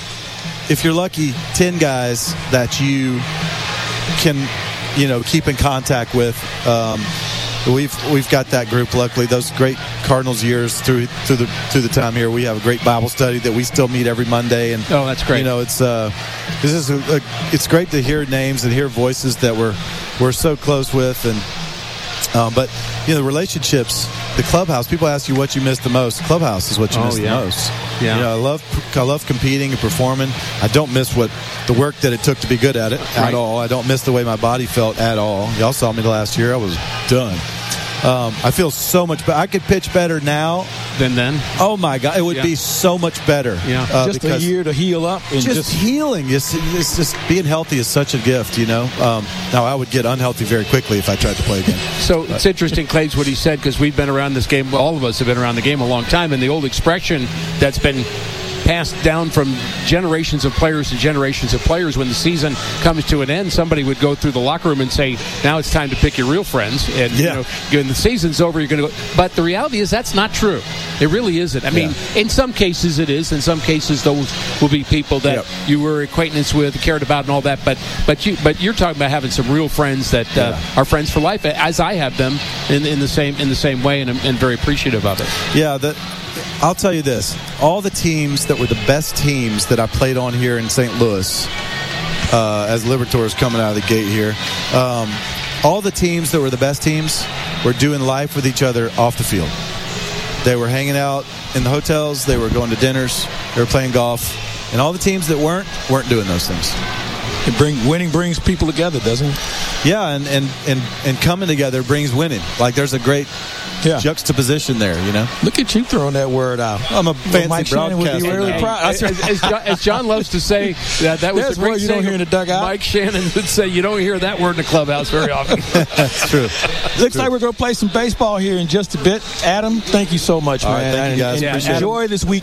[SPEAKER 20] if you're lucky, ten guys that you can, you know, keep in contact with. Um, We've we've got that group. Luckily, those great Cardinals years through through the through the time here, we have a great Bible study that we still meet every Monday. And
[SPEAKER 19] Oh, that's great.
[SPEAKER 20] You know, it's uh, this is a, a, it's great to hear names and hear voices that we're we're so close with. And um, but you know, the relationships, the clubhouse. People ask you what you miss the most. Clubhouse is what you
[SPEAKER 19] Oh,
[SPEAKER 20] miss
[SPEAKER 19] yeah.
[SPEAKER 20] the most.
[SPEAKER 19] Yeah.
[SPEAKER 20] You know, I love I love competing and performing. I don't miss what the work that it took to be good at it
[SPEAKER 19] Right.
[SPEAKER 20] at all. I don't miss the way my body felt at all. Y'all saw me last year. I was done. Um, I feel so much better. I could pitch better now.
[SPEAKER 19] Then then.
[SPEAKER 20] Oh my God, it would
[SPEAKER 19] Yeah.
[SPEAKER 20] be so much better.
[SPEAKER 19] Yeah.
[SPEAKER 20] uh,
[SPEAKER 21] Just a
[SPEAKER 20] because
[SPEAKER 21] year to heal up and
[SPEAKER 20] just,
[SPEAKER 21] just,
[SPEAKER 20] healing. It's, it's just being healthy is such a gift, you know. Um, now I would get unhealthy very quickly if I tried to play again.
[SPEAKER 19] So it's interesting, Claves, what he said, because we've been around this game. All of us have been around the game a long time, and the old expression that's been passed down from generations of players to generations of players. When the season comes to an end, somebody would go through the locker room and say, now it's time to pick your real friends. And,
[SPEAKER 20] Yeah.
[SPEAKER 19] you know, when the season's over, you're going to go. But the reality is that's not true. It really isn't. I mean,
[SPEAKER 20] Yeah.
[SPEAKER 19] in some cases it is. In some cases, those will be people that
[SPEAKER 20] Yep.
[SPEAKER 19] you were acquaintance with, cared about, and all that. But but you but you're talking about having some real friends that uh,
[SPEAKER 20] Yeah.
[SPEAKER 19] are friends for life, as I have them in, in the same in the same way, and I'm and very appreciative of it.
[SPEAKER 20] Yeah, the I'll tell you this. All the teams that were the best teams that I played on here in Saint Louis, uh, as Libertor is coming out of the gate here, um, all the teams that were the best teams were doing life with each other off the field. They were hanging out in the hotels. They were going to dinners. They were playing golf. And all the teams that weren't, weren't doing those things.
[SPEAKER 21] It bring, winning brings people together, doesn't it?
[SPEAKER 20] Yeah, and, and, and, and coming together brings winning. Like, there's a great yeah. juxtaposition there, you know?
[SPEAKER 21] Look at you throwing that word out.
[SPEAKER 20] I'm a fancy
[SPEAKER 21] Mike Shannon would be really proud.
[SPEAKER 19] As, as, as, John, as John loves to say, that, that was
[SPEAKER 21] There's
[SPEAKER 19] the great
[SPEAKER 21] word you don't hear in the dugout.
[SPEAKER 19] Mike Shannon would say, you don't hear that word in the clubhouse very often.
[SPEAKER 20] That's true.
[SPEAKER 21] Looks true. Like we're going to play some baseball here in just a bit. Adam, thank you so much,
[SPEAKER 20] All
[SPEAKER 21] man.
[SPEAKER 20] right, thank you guys.
[SPEAKER 21] And, and
[SPEAKER 20] Appreciate
[SPEAKER 21] enjoy
[SPEAKER 20] it.
[SPEAKER 21] this week.